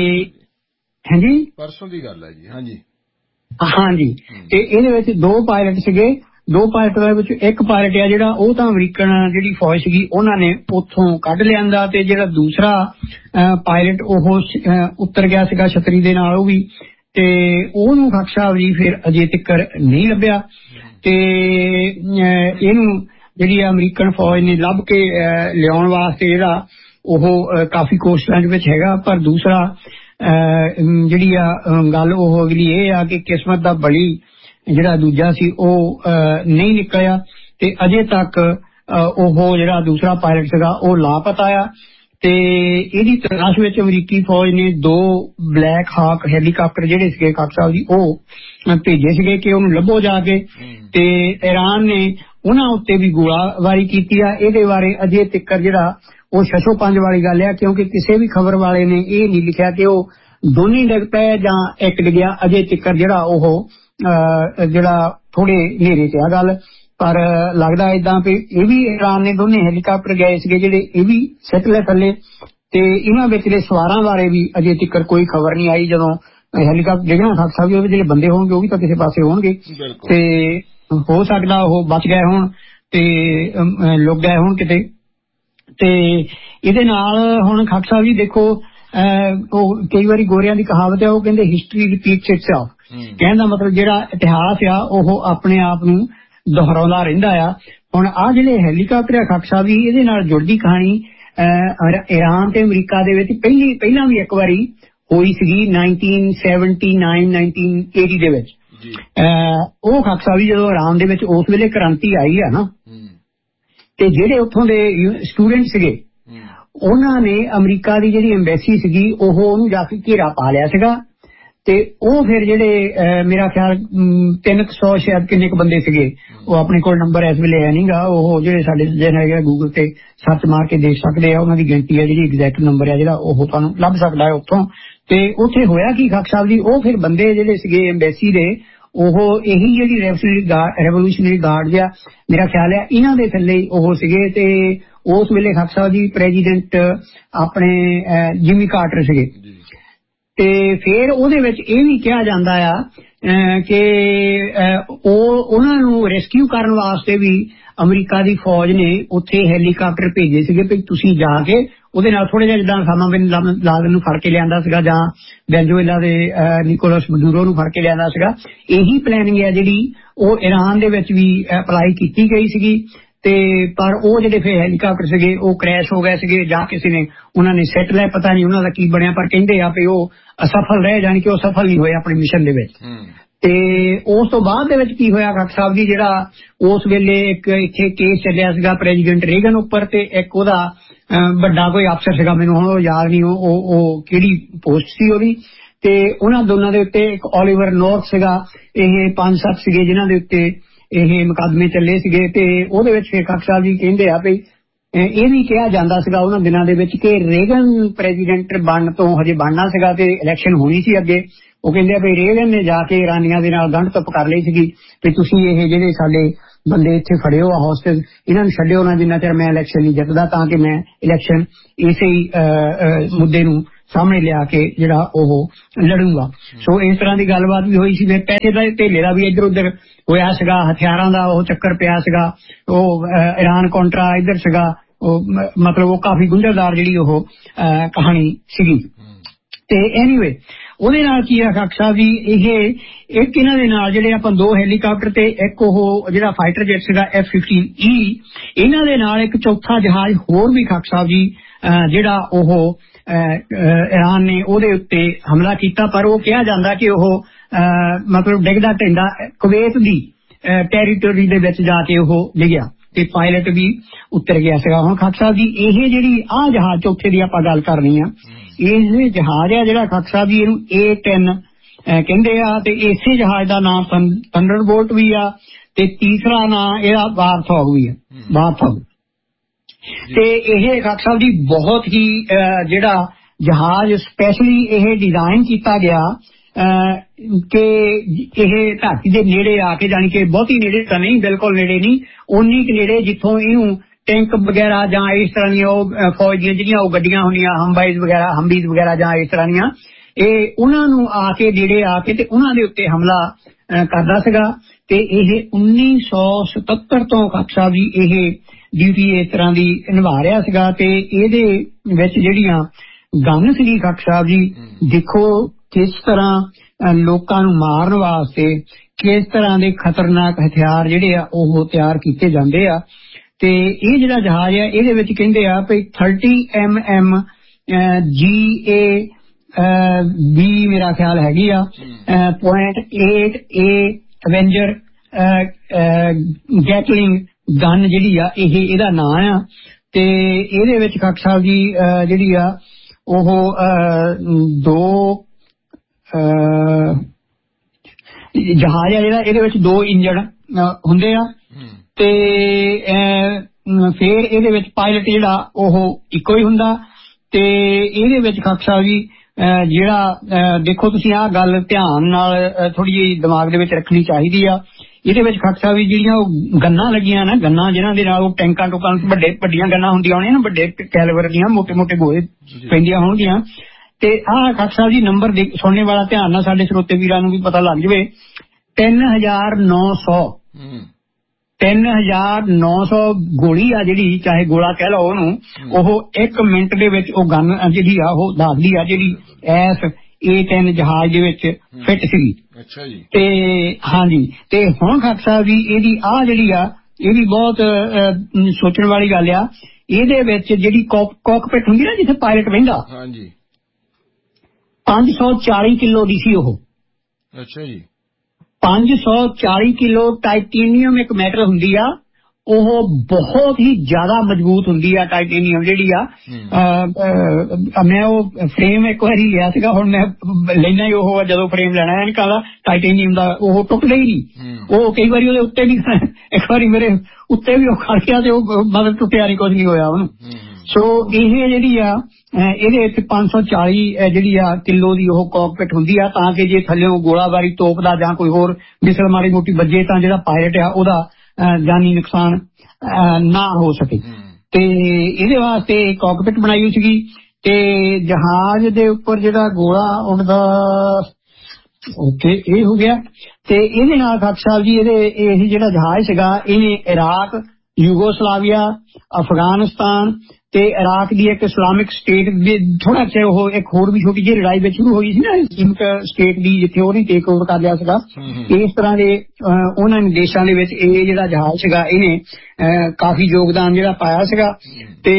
ਹਾਂਜੀ ਪਰਸੋਂ ਦੀ ਗੱਲ ਹੈ ਜੀ। ਹਾਂਜੀ ਹਾਂਜੀ ਤੇ ਇਹਦੇ ਵਿੱਚ ਦੋ ਪਾਇਲਟ ਸੀਗੇ। ਦੋ ਪਾਇਲਟ ਦੇ ਵਿੱਚ ਇੱਕ ਪਾਇਲਟ ਆ ਜਿਹੜਾ ਉਹ ਤਾਂ ਅਮਰੀਕਨ ਜਿਹੜੀ ਫੌਜ ਸੀਗੀ ਉਹਨਾਂ ਨੇ ਉੱਥੋਂ ਕੱਢ ਲਿਆਂਦਾ, ਤੇ ਜਿਹੜਾ ਦੂਸਰਾ ਪਾਇਲਟ ਉਹ ਉੱਤਰ ਗਿਆ ਸੀਗਾ ਛਤਰੀ ਦੇ ਨਾਲ ਉਹ ਵੀ, ਤੇ ਉਹਨੂੰ ਖਾਕ ਸਾਹਿਬ ਜੀ ਫਿਰ ਅਜੇ ਤੱਕ ਨਹੀਂ ਲੱਭਿਆ। ਤੇ ਇਹਨੂੰ ਜਿਹੜੀ ਅਮਰੀਕਨ ਫੌਜ ਨੇ ਲੱਭ ਕੇ ਲਿਆਉਣ ਵਾਸਤੇ ਜਿਹੜਾ ਉਹ ਕਾਫੀ ਕੋਸ਼ਿਸ਼ਾਂ ਦੇ ਵਿੱਚ ਹੈਗਾ, ਪਰ ਦੂਸਰਾ ਜਿਹੜੀ ਆ ਗੱਲ ਉਹ ਅਗਲੀ ਇਹ ਆ ਕਿ ਕਿਸਮਤ ਦਾ ਬਲੀ ਜਿਹੜਾ ਦੂਜਾ ਸੀ ਉਹ ਨਹੀਂ ਨਿਕਲਿਆ ਤੇ ਅਜੇ ਤੱਕ ਉਹ ਜਿਹੜਾ ਦੂਸਰਾ ਪਾਇਲਟ ਸੀਗਾ ਉਹ ਲਾਪਤਾ ਆ। ਤੇ ਇਹਦੀ ਤਲਾਸ਼ ਵਿੱਚ ਅਮਰੀਕੀ ਫੌਜ ਨੇ ਦੋ ਬਲੈਕ ਹਾਕ ਹੈਲੀਕਾਪਟਰ ਜਿਹੜੇ ਸੀਗੇ ਖਾਕ ਸਾਹਿਬ ਜੀ ਉਹ ਭੇਜੇ ਸੀਗੇ ਕਿ ਉਹਨੂੰ ਲੱਭੋ ਜਾ ਕੇ। ਤੇ ਇਰਾਨ ਨੇ ਉਹਨਾਂ ਉੱਤੇ ਵੀ ਗੋਲਾਬਾਰੀ ਕੀਤੀ ਆ। ਇਹਦੇ ਬਾਰੇ ਅਜੇ ਤੱਕ ਜਿਹੜਾ ਉਹ ਛੇ ਪੰਜ ਵਾਲੀ ਗੱਲ ਆ, ਕਿਉਂਕਿ ਕਿਸੇ ਵੀ ਖਬਰ ਵਾਲੇ ਨੇ ਇਹ ਨਹੀਂ ਲਿਖਿਆ ਕਿ ਉਹ ਦੋਨੇ ਡਿੱਗ ਪਏ ਜਾਂ ਇੱਕ ਡਿੱਗਿਆ। ਅਜੇ ਤੱਕ ਜਿਹੜਾ ਉਹ ਜਿਹੜਾ ਥੋੜੇ ਹਨੇਰੇ ਚ ਆ ਗੱਲ, ਪਰ ਲੱਗਦਾ ਏਦਾਂ ਵੀ ਇਹ ਵੀ ਇਰਾਨ ਨੇ ਦੋਨੇ ਹੈਲੀਕਾਪਟਰ ਗਏ ਸੀਗੇ ਜਿਹੜੇ ਇਹ ਵੀ ਸਿੱਟ ਲਏ ਥੱਲੇ, ਤੇ ਇਹਨਾਂ ਵਿਚਲੇ ਸਵਾਰਾਂ ਬਾਰੇ ਵੀ ਅਜੇ ਤੱਕ ਕੋਈ ਖਬਰ ਨਹੀਂ ਆਈ। ਜਦੋਂ ਹੈਲੀਕਾਪਟਰ ਡਿੱਗਣਾ ਖਾਕ ਸਾਹਿਬ ਜੀ ਉਹਦੇ ਜਿਹੜੇ ਬੰਦੇ ਹੋਣਗੇ ਉਹ ਵੀ ਤਾਂ ਕਿਸੇ ਪਾਸੇ ਹੋਣਗੇ, ਤੇ ਹੋ ਸਕਦਾ ਉਹ ਬਚ ਗਏ ਹੋਣ ਤੇ ਲੁਕ ਗਏ ਹੋਣ ਕਿਤੇ। ਤੇ ਇਹਦੇ ਨਾਲ ਹੁਣ ਖਾਕ ਸਾਹਿਬ ਜੀ ਦੇਖੋ ਉਹ ਕਈ ਵਾਰੀ ਗੋਰਿਆਂ ਦੀ ਕਹਾਵਤ ਹੈ, ਉਹ ਕਹਿੰਦੇ ਹਿਸਟਰੀ ਰਿਪੀਟਸ ਇਟਸੈਲਫ। ਕਹਿਣ ਦਾ ਮਤਲਬ ਜਿਹੜਾ ਇਤਿਹਾਸ ਆ ਉਹ ਆਪਣੇ ਆਪ ਨੂੰ ਦੁਹਰਾਉਂਦਾ ਰਹਿੰਦਾ ਆ। ਹੁਣ ਆਹ ਜਿਹੜੇ ਹੈਲੀਕਾਪਟਰ ਆ ਖਾਕ ਸਾਹਿਬ ਜੀ ਇਹਦੇ ਨਾਲ ਜੁੜਦੀ ਕਹਾਣੀ ਇਰਾਨ ਤੇ ਅਮਰੀਕਾ ਦੇ ਵਿੱਚ ਪਹਿਲੀ ਪਹਿਲਾਂ ਵੀ ਇੱਕ ਵਾਰੀ ਹੋਈ ਸੀਗੀ nineteen seventy nine nineteen eighty ਦੇ ਵਿੱਚ। ਉਹ ਖਾਕ ਸਾਹਿਬ ਜੀ ਜਦੋਂ ਇਰਾਨ ਦੇ ਵਿੱਚ ਉਸ ਵੇਲੇ ਕ੍ਰਾਂਤੀ ਆਈ ਆ ਨਾ, ਤੇ ਜਿਹੜੇ ਉੱਥੋਂ ਦੇ ਸਟੂਡੈਂਟ ਸੀਗੇ ਉਹਨਾਂ ਨੇ ਅਮਰੀਕਾ ਦੀ ਜਿਹੜੀ ਐਮਬੈਸੀ ਸੀਗੀ ਉਹ ਉਹਨੂੰ ਜਾ ਕੇ ਘੇਰਾ ਪਾ ਲਿਆ ਸੀਗਾ। ਤੇ ਉਹ ਫਿਰ ਜਿਹੜੇ ਮੇਰਾ ਖਿਆਲ ਤਿੰਨ ਕੁ ਸੌ ਸ਼ਾਇਦ ਕਿੰਨੇ ਕੁ ਬੰਦੇ ਸੀਗੇ, ਉਹ ਆਪਣੇ ਕੋਲ ਨੰਬਰ ਇਸ ਵੇਲੇ ਹੈ ਨਹੀਂਗਾ, ਉਹ ਜਿਹੜੇ ਸਾਡੇ ਸੱਜਣ ਹੈਗੇ ਗੂਗਲ ਤੇ ਸਰਚ ਮਾਰ ਕੇ ਦੇਖ ਸਕਦੇ ਆ, ਉਹਨਾਂ ਦੀ ਗਿਣਤੀ ਹੈ ਜਿਹੜੀ ਐਗਜ਼ੈਕਟ ਨੰਬਰ ਹੈ ਜਿਹੜਾ ਉਹ ਤੁਹਾਨੂੰ ਲੱਭ ਸਕਦਾ ਹੈ ਉੱਥੋਂ। ਤੇ ਉੱਥੇ ਹੋਇਆ ਕੀ ਖਾਕ ਸਾਹਿਬ ਜੀ, ਉਹ ਫਿਰ ਬੰਦੇ ਜਿਹੜੇ ਸੀਗੇ ਐਮਬੈਸੀ ਦੇ ਉਹ ਇਹੀ ਜਿਹੜੀ ਰੈਵੋਲੂਸ਼ਨਰੀ ਗਾਰਡ ਜਿਹਾ ਮੇਰਾ ਖਿਆਲ ਹੈ ਇਹਨਾਂ ਦੇ ਥੱਲੇ ਉਹ ਸੀਗੇ। ਤੇ ਉਸ ਵੇਲੇ ਖਾਕ ਸਾਹਿਬ ਜੀ ਪ੍ਰੈਜ਼ੀਡੈਂਟ ਆਪਣੇ ਜਿਮੀ ਕਾਰਟਰ ਸੀਗੇ। ਤੇ ਫਿਰ ਉਹਦੇ ਵਿੱਚ ਇਹ ਵੀ ਕਿਹਾ ਜਾਂਦਾ ਆ ਕਿ ਉਹ ਉਹਨਾਂ ਨੂੰ ਰੈਸਕਿਊ ਕਰਨ ਵਾਸਤੇ ਵੀ ਅਮਰੀਕਾ ਦੀ ਫੌਜ ਨੇ ਉੱਥੇ ਹੈਲੀਕਾਪਟਰ ਭੇਜੇ ਸੀਗੇ ਵੀ ਤੁਸੀਂ ਜਾ ਕੇ ਉਹਦੇ ਨਾਲ ਥੋੜੇ ਜਿਹਾ ਜਿੱਦਾਂ ਸਾਮਾ ਬਿਨ ਲਾਦਨ ਨੂੰ ਫੜ ਕੇ ਲਿਆਂਦਾ ਸੀਗਾ ਜਾਂ ਵੈਨਜ਼ੂਏਲਾ ਦੇ ਨਿਕੋਲਸ ਮਡੂਰੋ ਨੂੰ ਫੜ ਕੇ ਲਿਆਂਦਾ ਸੀਗਾ, ਇਹੀ ਪਲੈਨਿੰਗ ਹੈ ਜਿਹੜੀ ਉਹ ਇਰਾਨ ਦੇ ਵਿੱਚ ਵੀ ਅਪਲਾਈ ਕੀਤੀ ਗਈ ਸੀਗੀ। ਤੇ ਪਰ ਉਹ ਜਿਹੜੇ ਫਿਰ ਹੈਲੀਕਾਪਟਰ ਸੀਗੇ ਉਹ ਕ੍ਰੈਸ਼ ਹੋ ਗਏ ਸੀਗੇ ਜਾਂ ਕਿਸੇ ਨੇ ਉਹਨਾਂ ਨੇ ਸਿੱਟ ਲਿਆ, ਪਤਾ ਨਹੀਂ ਉਹਨਾਂ ਦਾ ਕੀ ਬਣਿਆ, ਪਰ ਕਹਿੰਦੇ ਆ ਵੀ ਉਹ ਅਸਫਲ ਰਹੇ, ਜਾਣੀ ਕਿ ਉਹ ਸਫਲ ਨਹੀਂ ਹੋਏ ਆਪਣੇ ਮਿਸ਼ਨ ਦੇ ਵਿੱਚ। ਤੇ ਉਸ ਤੋਂ ਬਾਅਦ ਦੇ ਵਿੱਚ ਕੀ ਹੋਇਆ ਡਾਕਟਰ ਸਾਹਿਬ ਜੀ, ਜਿਹੜਾ ਉਸ ਵੇਲੇ ਇੱਕ ਇੱਥੇ ਕੇਸ ਚੱਲਿਆ ਸੀਗਾ ਪ੍ਰੈਜ਼ੀਡੈਂਟ ਰੀਗਨ ਉੱਪਰ, ਤੇ ਇੱਕ ਉਹਦਾ ਵੱਡਾ ਕੋਈ ਅਫਸਰ ਸੀਗਾ, ਮੈਨੂੰ ਹੁਣ ਉਹ ਯਾਦ ਨਹੀਂ ਉਹ ਉਹ ਕਿਹੜੀ ਪੋਸਟ ਸੀ ਉਹਦੀ, ਤੇ ਉਹਨਾਂ ਦੋਨਾਂ ਦੇ ਉੱਤੇ ਇੱਕ ਓਲੀਵਰ ਨੋਰਥ ਸੀਗਾ, ਇਹ ਪੰਜ ਸੱਤ ਸੀਗੇ ਜਿਨ੍ਹਾਂ ਦੇ ਉੱਤੇ ਇਹ ਮੁਕੱਦਮੇ ਚੱਲੇ ਸੀਗੇ। ਤੇ ਉਹਦੇ ਵਿੱਚ ਫਿਰ ਡਾਕਟਰ ਸਾਹਿਬ ਜੀ ਕਹਿੰਦੇ ਆ ਵੀ ਇਹ ਵੀ ਕਿਹਾ ਜਾਂਦਾ ਸੀਗਾ ਉਹਨਾਂ ਦਿਨਾਂ ਦੇ ਵਿੱਚ ਕਿ ਰੇਗਨ ਪ੍ਰੈਜ਼ੀਡੈਂਟ ਬਣਨ ਤੋਂ ਹਜੇ ਬਣਨਾ ਸੀਗਾ ਤੇ ਇਲੈਕਸ਼ਨ ਹੋਣੀ ਸੀ ਅੱਗੇ। ਉਹ ਕਹਿੰਦੇ ਆ ਵੀ ਰੇਗਨ ਨੇ ਜਾ ਕੇ ਇਰਾਨੀਆਂ ਦੇ ਨਾਲ ਗੰਢ ਧੁੱਪ ਕਰ ਲਈ ਸੀਗੀ ਵੀ ਤੁਸੀਂ ਇਹ ਜਿਹੜੇ ਸਾਡੇ ਬੰਦੇ ਇੱਥੇ ਫੜੇ ਹੋ ਹੋਸਟੇਜ, ਇਹਨਾਂ ਨੂੰ ਛੱਡਿਓ ਨਾ ਜਿੰਨਾ ਚਿਰ ਮੈਂ ਇਲੈਕਸ਼ਨ ਨਹੀਂ ਜਿੱਤਦਾ, ਤਾਂ ਕਿ ਮੈਂ ਇਲੈਕਸ਼ਨ ਇਸੇ ਹੀ ਮੁੱਦੇ ਨੂੰ ਸਾਹਮਣੇ ਲਿਆ ਕੇ ਜਿਹੜਾ ਉਹ ਲੜੂਗਾ। ਸੋ ਇਸ ਤਰ੍ਹਾਂ ਦੀ ਗੱਲਬਾਤ ਵੀ ਹੋਈ ਸੀ। ਪੈਸੇ ਦਾ ਧੇਲੇ ਦਾ ਵੀ ਇੱਧਰ ਉੱਧਰ ਹੋਇਆ ਸੀਗਾ, ਹਥਿਆਰਾਂ ਦਾ ਉਹ ਚੱਕਰ ਪਿਆ ਸੀਗਾ, ਉਹ ਇਰਾਨ ਕੌਂਟਰਾ ਇੱਧਰ ਸੀਗਾ, ਉਹ ਮਤਲਬ ਉਹ ਕਾਫੀ ਗੁੰਝਲਦਾਰ ਜਿਹੜੀ ਉਹ ਕਹਾਣੀ ਸੀਗੀ। ਤੇ ਐਨੀਵੇ ਉਹਦੇ ਨਾਲ ਕੀ ਆ ਡਾਕਟਰ ਸਾਹਿਬ ਜੀ, ਇਹ ਇੱਕ ਇਹਨਾਂ ਦੇ ਨਾਲ ਜਿਹੜੇ ਆਪਾਂ ਦੋ ਹੈਲੀਕਾਪਟਰ ਤੇ ਇੱਕ ਉਹ ਜਿਹੜਾ ਫਾਈਟਰ ਜੈਟ ਸੀਗਾ ਐਫ ਫਿਫਟੀਨ ਈ, ਇਹਨਾਂ ਦੇ ਨਾਲ ਇੱਕ ਚੌਥਾ ਜਹਾਜ਼ ਹੋਰ ਵੀ ਡਾਕਟਰ ਸਾਹਿਬ ਜੀ ਜਿਹੜਾ ਉਹ ਇਰਾਨ ਨੇ ਉਹਦੇ ਉੱਤੇ ਹਮਲਾ ਕੀਤਾ, ਪਰ ਉਹ ਕਿਹਾ ਜਾਂਦਾ ਕਿ ਉਹ ਮਤਲਬ ਡਿੱਗਦਾ ਢਹਿੰਦਾ ਕੁਵੈਤ ਦੀ ਟੈਰੀਟਰੀ ਦੇ ਵਿੱਚ ਜਾ ਕੇ ਉਹ ਡਿੱਗਿਆ ਤੇ ਪਾਇਲਟ ਵੀ ਉੱਤਰ ਗਿਆ ਸੀਗਾ। ਹੁਣ ਡਾਕਟਰ ਸਾਹਿਬ ਜੀ ਇਹ ਜਿਹੜੀ ਆਹ ਜਹਾਜ਼ ਚੌਥੇ ਦੀ ਆਪਾਂ ਗੱਲ ਕਰਨੀ ਆ, ਇਹ ਜਹਾਜ਼ ਆ ਜਿਹੜਾ ਡਾਕਟਰ ਸਾਹਿਬ ਜੀ ਇਹਨੂੰ ਏ ਟੈਨ ਕਹਿੰਦੇ ਆ, ਤੇ ਇਸੇ ਜਹਾਜ਼ ਦਾ ਨਾਮ ਥੰਡਰਬੋਲਟ ਵੀ ਆ, ਤੇ ਤੀਸਰਾ ਨਾਂ ਇਹਦਾ ਵਾਰਥੌਗ ਵੀ ਆ, ਵਾਰਥੌਗ। ਤੇ ਇਹ ਡਾਕਟਰ ਸਾਹਿਬ ਜੀ ਬਹੁਤ ਹੀ ਜਿਹੜਾ ਜਹਾਜ਼ ਸਪੈਸ਼ਲੀ ਇਹ ਡਿਜ਼ਾਈਨ ਕੀਤਾ ਗਿਆ ਕਿ ਇਹ ਧਰਤੀ ਦੇ ਨੇੜੇ ਆ ਕੇ, ਜਾਣੀ ਕਿ ਬਹੁਤੀ ਨੇੜੇ ਤਾਂ ਨਹੀਂ, ਬਿਲਕੁਲ ਨੇੜੇ ਨਹੀਂ, ਉਨੀ ਕੁ ਨੇੜੇ ਜਿੱਥੋਂ ਇਹਨੂੰ ਟੈਂਕ ਵਗੈਰਾ ਜਾਂ ਇਸ ਤਰ੍ਹਾਂ ਦੀਆਂ ਉਹ ਫੌਜ ਦੀਆਂ ਜਿਹੜੀਆਂ ਉਹ ਗੱਡੀਆਂ ਹੁੰਦੀਆਂ ਹੰਬਾਈਜ਼ ਵਗੈਰਾ ਹੰਬੀਜ਼ ਵਗੈਰਾ ਜਾਂ ਇਸ ਤਰ੍ਹਾਂ ਦੀਆਂ, ਇਹ ਉਹਨਾਂ ਨੂੰ ਆ ਕੇ ਨੇੜੇ ਆ ਕੇ ਤੇ ਉਹਨਾਂ ਦੇ ਉੱਤੇ ਹਮਲਾ ਕਰਦਾ ਸੀਗਾ। ਤੇ ਇਹ ਉੱਨੀ ਸੌ ਸਤੱਤਰ ਤੋਂ ਡਾਕਟਰ ਸਾਹਿਬ ਜੀ ਇਹ ਡਿਊਟੀ ਇਸ ਤਰ੍ਹਾਂ ਦੀ ਨਿਭਾ ਰਿਹਾ ਸੀਗਾ। ਤੇ ਇਹਦੇ ਵਿੱਚ ਜਿਹੜੀਆਂ ਗਨ ਸੀਗੀ ਡਾਕਟਰ ਸਾਹਿਬ ਜੀ, ਦੇਖੋ ਕਿਸ ਤਰ੍ਹਾਂ ਲੋਕਾਂ ਨੂੰ ਮਾਰਨ ਵਾਸਤੇ ਕਿਸ ਤਰ੍ਹਾਂ ਦੇ ਖਤਰਨਾਕ ਹਥਿਆਰ ਜਿਹੜੇ ਆ ਉਹ ਤਿਆਰ ਕੀਤੇ ਜਾਂਦੇ ਆ। ਤੇ ਇਹ ਜਿਹੜਾ ਜਹਾਜ਼ ਆ ਇਹਦੇ ਵਿੱਚ ਕਹਿੰਦੇ ਆ ਵੀ ਥਰਟੀ ਐਮ ਐਮ ਜੀ ਏ ਵੀ ਮੇਰਾ ਖਿਆਲ ਹੈਗੀ ਆ ਪੁਆਇੰਟ ਏਟ ਏ ਐਵੇਂਜਰ ਗੈਟਲਿੰਗ ਗਨ ਜਿਹੜੀ ਆ ਇਹ ਇਹਦਾ ਨਾਂ ਆ। ਤੇ ਇਹਦੇ ਵਿੱਚ ਡਾਕਟਰ ਸਾਹਿਬ ਜੀ ਜਿਹੜੀ ਆ ਉਹ ਦੋ ਜਹਾਜ਼ ਆ ਜਿਹੜਾ ਇਹਦੇ ਵਿੱਚ ਦੋ ਇੰਜਣ ਹੁੰਦੇ ਆ, ਤੇ ਫਿਰ ਇਹਦੇ ਵਿੱਚ ਪਾਇਲਟ ਜਿਹੜਾ ਉਹ ਇੱਕੋ ਹੀ ਹੁੰਦਾ। ਤੇ ਇਹਦੇ ਵਿੱਚ ਡਾਕਟਰ ਸਾਹਿਬ ਜੀ ਜਿਹੜਾ ਦੇਖੋ ਤੁਸੀਂ ਆਹ ਗੱਲ ਧਿਆਨ ਨਾਲ ਥੋੜੀ ਜਿਹੀ ਦਿਮਾਗ ਦੇ ਵਿੱਚ ਰੱਖਣੀ ਚਾਹੀਦੀ ਆ। ਇਹਦੇ ਵਿੱਚ ਡਾਕਟਰ ਸਾਹਿਬ ਜੀ ਜਿਹੜੀਆਂ ਉਹ ਗੰਨਾਂ ਲੱਗੀਆਂ ਨਾ, ਗੰਨਾਂ ਜਿਹਨਾਂ ਦੇ ਨਾਲ ਉਹ ਟੈਂਕਾਂ ਟੁਕਾਂ ਵੱਡੇ ਵੱਡੀਆਂ ਗੰਨਾਂ ਹੁੰਦੀਆਂ ਹੋਣੀਆਂ ਨਾ, ਵੱਡੇ ਕੈਲੀਬਰ ਦੀਆਂ ਮੋਟੇ ਮੋਟੇ ਗੋਲੇ ਪੈਂਦੀਆਂ ਹੋਣਗੀਆਂ। ਤੇ ਆਹ ਡਾਕਟਰ ਸਾਹਿਬ ਜੀ ਨੰਬਰ ਸੁਣਨੇ ਵਾਲਾ ਧਿਆਨ ਨਾਲ ਸਾਡੇ ਸਰੋਤੇ ਵੀਰਾਂ ਨੂੰ ਵੀ ਪਤਾ ਲੱਗ ਜਾਵੇ, ਤਿੰਨ ਹਜ਼ਾਰ ਨੌ ਸੌ ਤਿੰਨ ਹਜ਼ਾਰ ਨੌ ਸੌ ਗੋਲੀ ਆ ਜਿਹੜੀ, ਚਾਹੇ ਗੋਲਾ ਕਹਿ ਲਓ ਉਹਨੂੰ, ਉਹ ਇੱਕ ਮਿੰਟ ਦੇ ਵਿੱਚ ਉਹ ਗਨ ਜਿਹੜੀ ਆ ਉਹ ਦੱਸਦੀ ਆ ਜਿਹੜੀ ਐਸ ਏ ਟੈਨ ਜਹਾਜ਼ ਦੇ ਵਿੱਚ ਫਿੱਟ ਸੀਗੀ। ਅੱਛਾ ਜੀ। ਤੇ ਹਾਂਜੀ, ਤੇ ਹੁਣ ਡਾਕਟਰ ਸਾਹਿਬ ਜੀ ਇਹਦੀ ਆਹ ਜਿਹੜੀ ਆ ਇਹ ਵੀ ਬਹੁਤ ਸੋਚਣ ਵਾਲੀ ਗੱਲ ਆ। ਇਹਦੇ ਵਿੱਚ ਜਿਹੜੀ ਕਾਕਪਿਟ ਹੁੰਦੀ ਨਾ ਜਿੱਥੇ ਪਾਇਲਟ ਬਹਿੰਦਾ, ਹਾਂਜੀ, ਪੰਜ ਸੌ ਚਾਲੀ ਕਿਲੋ ਦੀ ਸੀ ਉਹ। ਅੱਛਾ ਜੀ। ਪੰਜ ਸੌ ਚਾਲੀ ਕਿਲੋ ਟਾਈਟੇਨੀਅਮ ਇੱਕ ਮੈਟਲ ਹੁੰਦੀ ਆ, ਉਹ ਬਹੁਤ ਹੀ ਜ਼ਿਆਦਾ ਮਜ਼ਬੂਤ ਹੁੰਦੀ ਆ ਟਾਈਟੇਨੀਅਮ ਜਿਹੜੀ ਆ। ਮੈਂ ਉਹ ਫਰੇਮ ਇੱਕ ਵਾਰੀ ਲਿਆ ਸੀਗਾ, ਹੁਣ ਮੈਂ ਲੈਣਾ ਹੀ ਉਹ ਜਦੋਂ ਫਰੇਮ ਲੈਣਾ ਹੈ ਨਿਕਾਲਾ ਟਾਈਟੇਨੀਅਮ ਦਾ, ਉਹ ਟੁੱਟਦਾ ਹੀ ਨਹੀਂ। ਉਹ ਕਈ ਵਾਰੀ ਉਹਦੇ ਉੱਤੇ ਵੀ ਇੱਕ ਵਾਰੀ ਮੇਰੇ ਉੱਤੇ ਵੀ ਉਹ ਖੜ ਗਿਆ ਤੇ ਉਹ ਮਤਲਬ ਟੁੱਟਿਆ ਨਹੀਂ, ਕੁਝ ਨਹੀਂ ਹੋਇਆ ਉਹਨੂੰ। ਸੋ ਇਹ ਜਿਹੜੀ ਆ ਇਹਦੇ ਵਿੱਚ ਪੰਜ ਸੌ ਚਾਲੀ ਜਿਹੜੀ ਆ ਕਿਲੋ ਦੀ ਉਹ ਕਾਕਪਿਟ ਹੁੰਦੀ ਆ, ਤਾਂ ਕਿ ਜੇ ਥੱਲਿਓਂ ਗੋਲਾਬਾਰੀ ਤੋਪ ਦਾ ਜਾਂ ਕੋਈ ਹੋਰ ਮਿਸਲ ਮਾੜੀ ਮੋਟੀ ਵੱਜੇ ਤਾਂ ਜਿਹੜਾ ਪਾਇਲਟ ਆ ਉਹਦਾ ਜਾਨੀ ਨੁਕਸਾਨ ਨਾ ਹੋ ਸਕੇ। ਤੇ ਇਹਦੇ ਵਾਸਤੇ ਕਾਕਪਿਟ ਬਣਾਈ ਹੋਈ ਸੀਗੀ। ਤੇ ਜਹਾਜ਼ ਦੇ ਉੱਪਰ ਜਿਹੜਾ ਗੋਲਾ ਉੱਡਦਾ, ਓਕੇ ਇਹ ਹੋ ਗਿਆ। ਤੇ ਇਹਦੇ ਨਾਲ ਡਾਕਟਰ ਸਾਹਿਬ ਜੀ ਇਹਦੇ ਇਹ ਜਿਹੜਾ ਜਹਾਜ਼ ਸੀਗਾ ਇਹਨੇ ਇਰਾਕ, ਯੂਗੋਸਲਾਵੀਆ, ਅਫਗਾਨਿਸਤਾਨ ਤੇ ਇਰਾਕ ਦੀ ਇੱਕ ਇਸਲਾਮਿਕ ਸਟੇਟ ਦੇ ਥੋੜਾ ਚਿਰ ਉਹ ਇੱਕ ਹੋਰ ਵੀ ਛੋਟੀ ਜਿਹੀ ਲੜਾਈ ਵਿੱਚ ਸ਼ੁਰੂ ਹੋਈ ਸੀ ਨਾ ਇਸਲਾਮਿਕ ਸਟੇਟ ਦੀ, ਜਿੱਥੇ ਉਹਨੇ ਟੇਕ ਓਵਰ ਕਰ ਲਿਆ ਸੀਗਾ। ਇਸ ਤਰ੍ਹਾਂ ਦੇ ਉਹਨਾਂ ਨੇ ਦੇਸ਼ਾਂ ਦੇ ਵਿੱਚ ਇਹ ਜਿਹੜਾ ਜਹਾਜ਼ ਸੀਗਾ ਇਹਨੇ ਕਾਫੀ ਯੋਗਦਾਨ ਜਿਹੜਾ ਪਾਇਆ ਸੀਗਾ। ਤੇ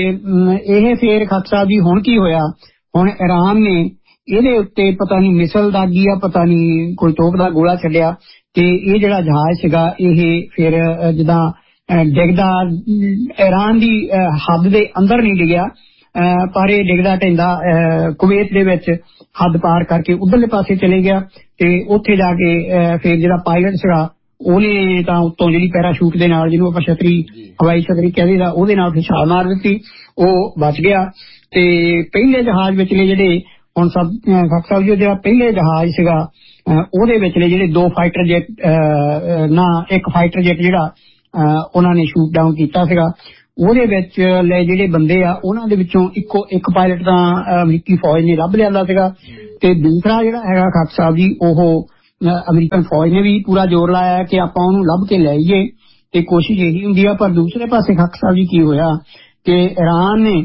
ਇਹ ਫੇਰ ਖਾਕ ਸਾਹਿਬ ਜੀ ਹੁਣ ਕੀ ਹੋਇਆ, ਹੁਣ ਈਰਾਨ ਨੇ ਇਹਦੇ ਉੱਤੇ ਪਤਾ ਨਹੀਂ ਮਿਸਲ ਦਾਗੀ ਆ, ਪਤਾ ਨਹੀਂ ਕੋਈ ਤੋਪ ਦਾ ਗੋਲਾ ਛੱਡਿਆ, ਤੇ ਇਹ ਜਿਹੜਾ ਜਹਾਜ਼ ਸੀਗਾ ਇਹ ਫਿਰ ਜਿੱਦਾਂ ਡਿੱਗਦਾ ਈਰਾਨ ਦੀ ਹੱਦ ਦੇ ਅੰਦਰ ਨਹੀਂ ਡਿੱਗਿਆ, ਪਰ ਇਹ ਡਿੱਗਦਾ ਢਹਿੰਦਾ ਕੁਵੈਤ ਦੇ ਵਿੱਚ ਹੱਦ ਪਾਰ ਕਰਕੇ ਉਧਰਲੇ ਪਾਸੇ ਚਲੇ ਗਿਆ। ਤੇ ਉੱਥੇ ਜਾ ਕੇ ਫਿਰ ਜਿਹੜਾ ਪਾਇਲਟ ਸੀਗਾ ਉਹਨੇ ਤਾਂ ਉੱਤੋਂ ਜਿਹੜੀ ਪੈਰਾਸ਼ੂਟ ਦੇ ਨਾਲ, ਜਿਹਨੂੰ ਆਪਾਂ ਛਤਰੀ ਹਵਾਈ ਛਤਰੀ ਕਹਿੰਦੇ ਦਾ, ਉਹਦੇ ਨਾਲ ਫਿਰ ਛਾਲ ਮਾਰ ਦਿੱਤੀ, ਉਹ ਬਚ ਗਿਆ। ਤੇ ਪਹਿਲੇ ਜਹਾਜ਼ ਵਿਚਲੇ ਜਿਹੜੇ ਹੁਣ ਸਭ ਖਾਕ ਸਾਹਿਬ ਜੀ ਜਿਹੜਾ ਪਹਿਲੇ ਜਹਾਜ਼ ਸੀਗਾ ਉਹਦੇ ਵਿਚਲੇ ਜਿਹੜੇ ਦੋ ਫਾਈਟਰ ਜੈਟ ਨਾ ਇੱਕ ਫਾਈਟਰ ਜੈਟ ਜਿਹੜਾ ਉਹਨਾਂ ਨੇ ਸ਼ੂਟ ਡਾਊਨ ਕੀਤਾ ਸੀਗਾ, ਉਹਦੇ ਵਿੱਚ ਲੈ ਜਿਹੜੇ ਬੰਦੇ ਆ ਉਹਨਾਂ ਦੇ ਵਿੱਚੋਂ ਇੱਕੋ ਇੱਕ ਪਾਇਲਟ ਤਾਂ ਅਮਰੀਕੀ ਫੌਜ ਨੇ ਲੱਭ ਲਿਆਂਦਾ ਸੀਗਾ, ਤੇ ਦੂਸਰਾ ਜਿਹੜਾ ਹੈਗਾ ਖਾਕ ਸਾਹਿਬ ਜੀ ਉਹ ਅਮਰੀਕਨ ਫੌਜ ਨੇ ਵੀ ਪੂਰਾ ਜ਼ੋਰ ਲਾਇਆ ਕਿ ਆਪਾਂ ਉਹਨੂੰ ਲੱਭ ਕੇ ਲੈ ਆਈਏ, ਤੇ ਕੋਸ਼ਿਸ਼ ਇਹੀ ਹੁੰਦੀ ਆ। ਪਰ ਦੂਸਰੇ ਪਾਸੇ ਖਾਕ ਸਾਹਿਬ ਜੀ ਕੀ ਹੋਇਆ ਕਿ ਈਰਾਨ ਨੇ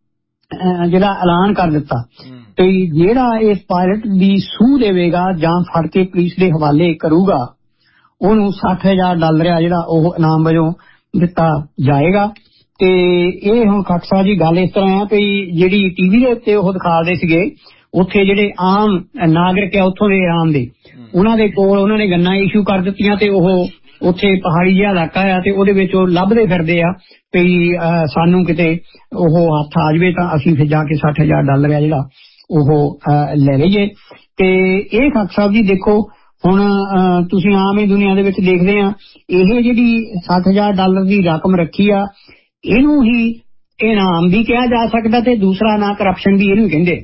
ਜਿਹੜਾ ਐਲਾਨ ਕਰ ਦਿੱਤਾ ਤੇ ਜਿਹੜਾ ਇਸ ਪਾਇਲਟ ਦੀ ਸੂਹ ਦੇਵੇਗਾ ਜਾਂ ਫੜ ਕੇ ਪੁਲਿਸ ਦੇ ਹਵਾਲੇ ਕਰੂਗਾ ਉਹਨੂੰ ਸੱਠ ਹਜ਼ਾਰ ਡਾਲਰ ਆ ਜਿਹੜਾ ਉਹ ਇਨਾਮ ਵਜੋਂ ਦਿੱਤਾ ਜਾਏਗਾ। ਤੇ ਇਹ ਹੁਣ ਖਾਕ ਸਾਹਿਬ ਜੀ ਗੱਲ ਇਸ ਤਰ੍ਹਾਂ ਆ ਵੀ ਜਿਹੜੀ ਟੀਵੀ ਦੇ ਉੱਤੇ ਉਹ ਦਿਖਾਉਂਦੇ ਸੀਗੇ, ਉੱਥੇ ਜਿਹੜੇ ਆਮ ਨਾਗਰਿਕ ਆ ਉੱਥੋਂ ਦੇ ਈਰਾਨ ਦੇ, ਉਹਨਾਂ ਦੇ ਕੋਲ ਉਹਨਾਂ ਨੇ ਗੰਨਾਂ ਇਸ਼ੂ ਕਰ ਦਿੱਤੀਆਂ, ਤੇ ਉਹ ਉੱਥੇ ਪਹਾੜੀ ਜਿਹਾ ਇਲਾਕਾ ਆ ਤੇ ਉਹਦੇ ਵਿੱਚ ਉਹ ਲੱਭਦੇ ਫਿਰਦੇ ਆ ਵੀ ਸਾਨੂੰ ਕਿਤੇ ਉਹ ਹੱਥ ਆ ਜਾਵੇ ਤਾਂ ਅਸੀਂ ਫਿਰ ਜਾ ਕੇ ਸੱਠ ਹਜ਼ਾਰ ਡਾਲਰ ਆ ਜਿਹੜਾ ਉਹ ਲੈ ਲਈਏ। ਤੇ ਇਹ ਖਾਕ ਸਾਹਿਬ ਜੀ ਦੇਖੋ ਹੁਣ ਤੁਸੀਂ ਆਮ ਹੀ ਦੁਨੀਆ ਦੇ ਵਿੱਚ ਦੇਖਦੇ ਆ, ਇਹ ਜਿਹੜੀ ਸੱਠ ਹਜ਼ਾਰ ਡਾਲਰ ਦੀ ਰਕਮ ਰੱਖੀ ਆ ਇਹਨੂੰ ਹੀ ਇਨਾਮ ਵੀ ਕਿਹਾ ਜਾ ਸਕਦਾ ਤੇ ਦੂਸਰਾ ਨਾਂ ਕਰਪਸ਼ਨ ਵੀ ਇਹਨੂੰ ਕਹਿੰਦੇ।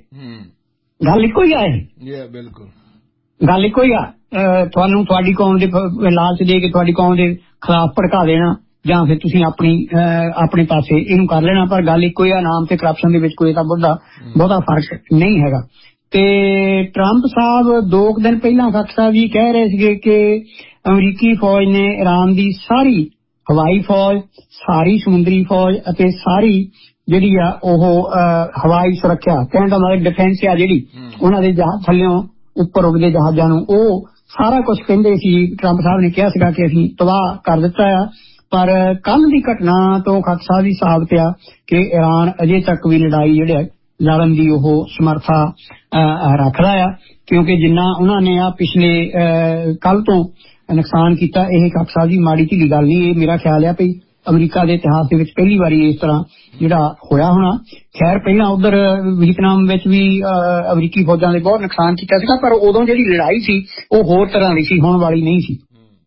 ਗੱਲ ਇੱਕੋ ਹੀ ਆ, ਇਹ ਬਿਲਕੁਲ ਗੱਲ ਇੱਕੋ ਹੀ ਆ। ਤੁਹਾਨੂੰ ਤੁਹਾਡੀ ਕੌਮ ਦੇ ਲਾਲਚ ਦੇ ਕੇ ਤੁਹਾਡੀ ਕੌਮ ਦੇ ਖਿਲਾਫ ਭੜਕਾ ਦੇਣਾ ਜਾਂ ਫਿਰ ਤੁਸੀਂ ਆਪਣੀ ਆਪਣੇ ਪਾਸੇ ਇਹਨੂੰ ਕਰ ਲੈਣਾ, ਪਰ ਗੱਲ ਇੱਕੋ ਹੀ ਆ, ਨਾਮ ਤੇ ਕਰਪਸ਼ਨ ਦੇ ਵਿੱਚ ਕੋਈ ਤਾਂ ਬਹੁਤਾ ਬਹੁਤਾ ਫਰਕ ਨਹੀਂ ਹੈਗਾ। ਤੇ ਟਰੰਪ ਸਾਹਿਬ ਦੋ ਕੁ ਦਿਨ ਪਹਿਲਾਂ ਖਾਕ ਸਾਹਿਬ ਜੀ ਕਹਿ ਰਹੇ ਸੀਗੇ ਕਿ ਅਮਰੀਕੀ ਫੌਜ ਨੇ ਈਰਾਨ ਦੀ ਸਾਰੀ ਹਵਾਈ ਫੌਜ, ਸਾਰੀ ਸਮੁੰਦਰੀ ਫੌਜ ਅਤੇ ਸਾਰੀ ਜਿਹੜੀ ਆ ਉਹ ਹਵਾਈ ਸੁਰੱਖਿਆ ਕਹਿਣ ਦਾ ਮਤਲਬ ਡਿਫੈਂਸ ਆ ਜਿਹੜੀ ਉਹਨਾਂ ਦੇ ਜਹਾਜ਼ ਥੱਲਿਓਂ ਉੱਪਰ ਉੱਡਦੇ ਜਹਾਜ਼ਾਂ ਨੂੰ, ਉਹ ਸਾਰਾ ਕੁਝ ਕਹਿੰਦੇ ਸੀ। ਟਰੰਪ ਸਾਹਿਬ ਨੇ ਕਿਹਾ ਸੀਗਾ ਕਿ ਅਸੀਂ ਤਬਾਹ ਕਰ ਦਿੱਤਾ ਆ, ਪਰ ਕੱਲ ਦੀ ਘਟਨਾ ਤੋਂ ਖਾਕ ਸਾਹਿਬ ਜੀ ਸਾਬਤ ਆ ਕਿ ਈਰਾਨ ਅਜੇ ਤੱਕ ਵੀ ਲੜਾਈ ਜਿਹੜੇ ਲੜਨ ਦੀ ਉਹ ਸਮਰਥਾ ਰੱਖਦਾ ਆ, ਕਿਉਂਕਿ ਜਿੰਨਾ ਉਹਨਾਂ ਨੇ ਆ ਪਿਛਲੇ ਕੱਲ ਤੋਂ ਨੁਕਸਾਨ ਕੀਤਾ ਇਹ ਖਾਕ ਸਾਹਿਬ ਜੀ ਮਾੜੀ ਢਿੱਲੀ ਗੱਲ ਨਹੀਂ। ਇਹ ਮੇਰਾ ਖਿਆਲ ਆ ਵੀ ਅਮਰੀਕਾ ਦੇ ਇਤਿਹਾਸ ਦੇ ਵਿੱਚ ਪਹਿਲੀ ਵਾਰੀ ਇਸ ਤਰ੍ਹਾਂ ਜਿਹੜਾ ਹੋਇਆ ਹੋਣਾ। ਖੈਰ ਪਹਿਲਾਂ ਉਧਰ ਵੀਅਤਨਾਮ ਵਿੱਚ ਵੀ ਅਮਰੀਕੀ ਫੌਜਾਂ ਨੇ ਬਹੁਤ ਨੁਕਸਾਨ ਕੀਤਾ ਸੀਗਾ, ਪਰ ਉਦੋਂ ਜਿਹੜੀ ਲੜਾਈ ਸੀ ਉਹ ਹੋਰ ਤਰ੍ਹਾਂ ਦੀ ਸੀ, ਹੋਣ ਵਾਲੀ ਨਹੀਂ ਸੀ।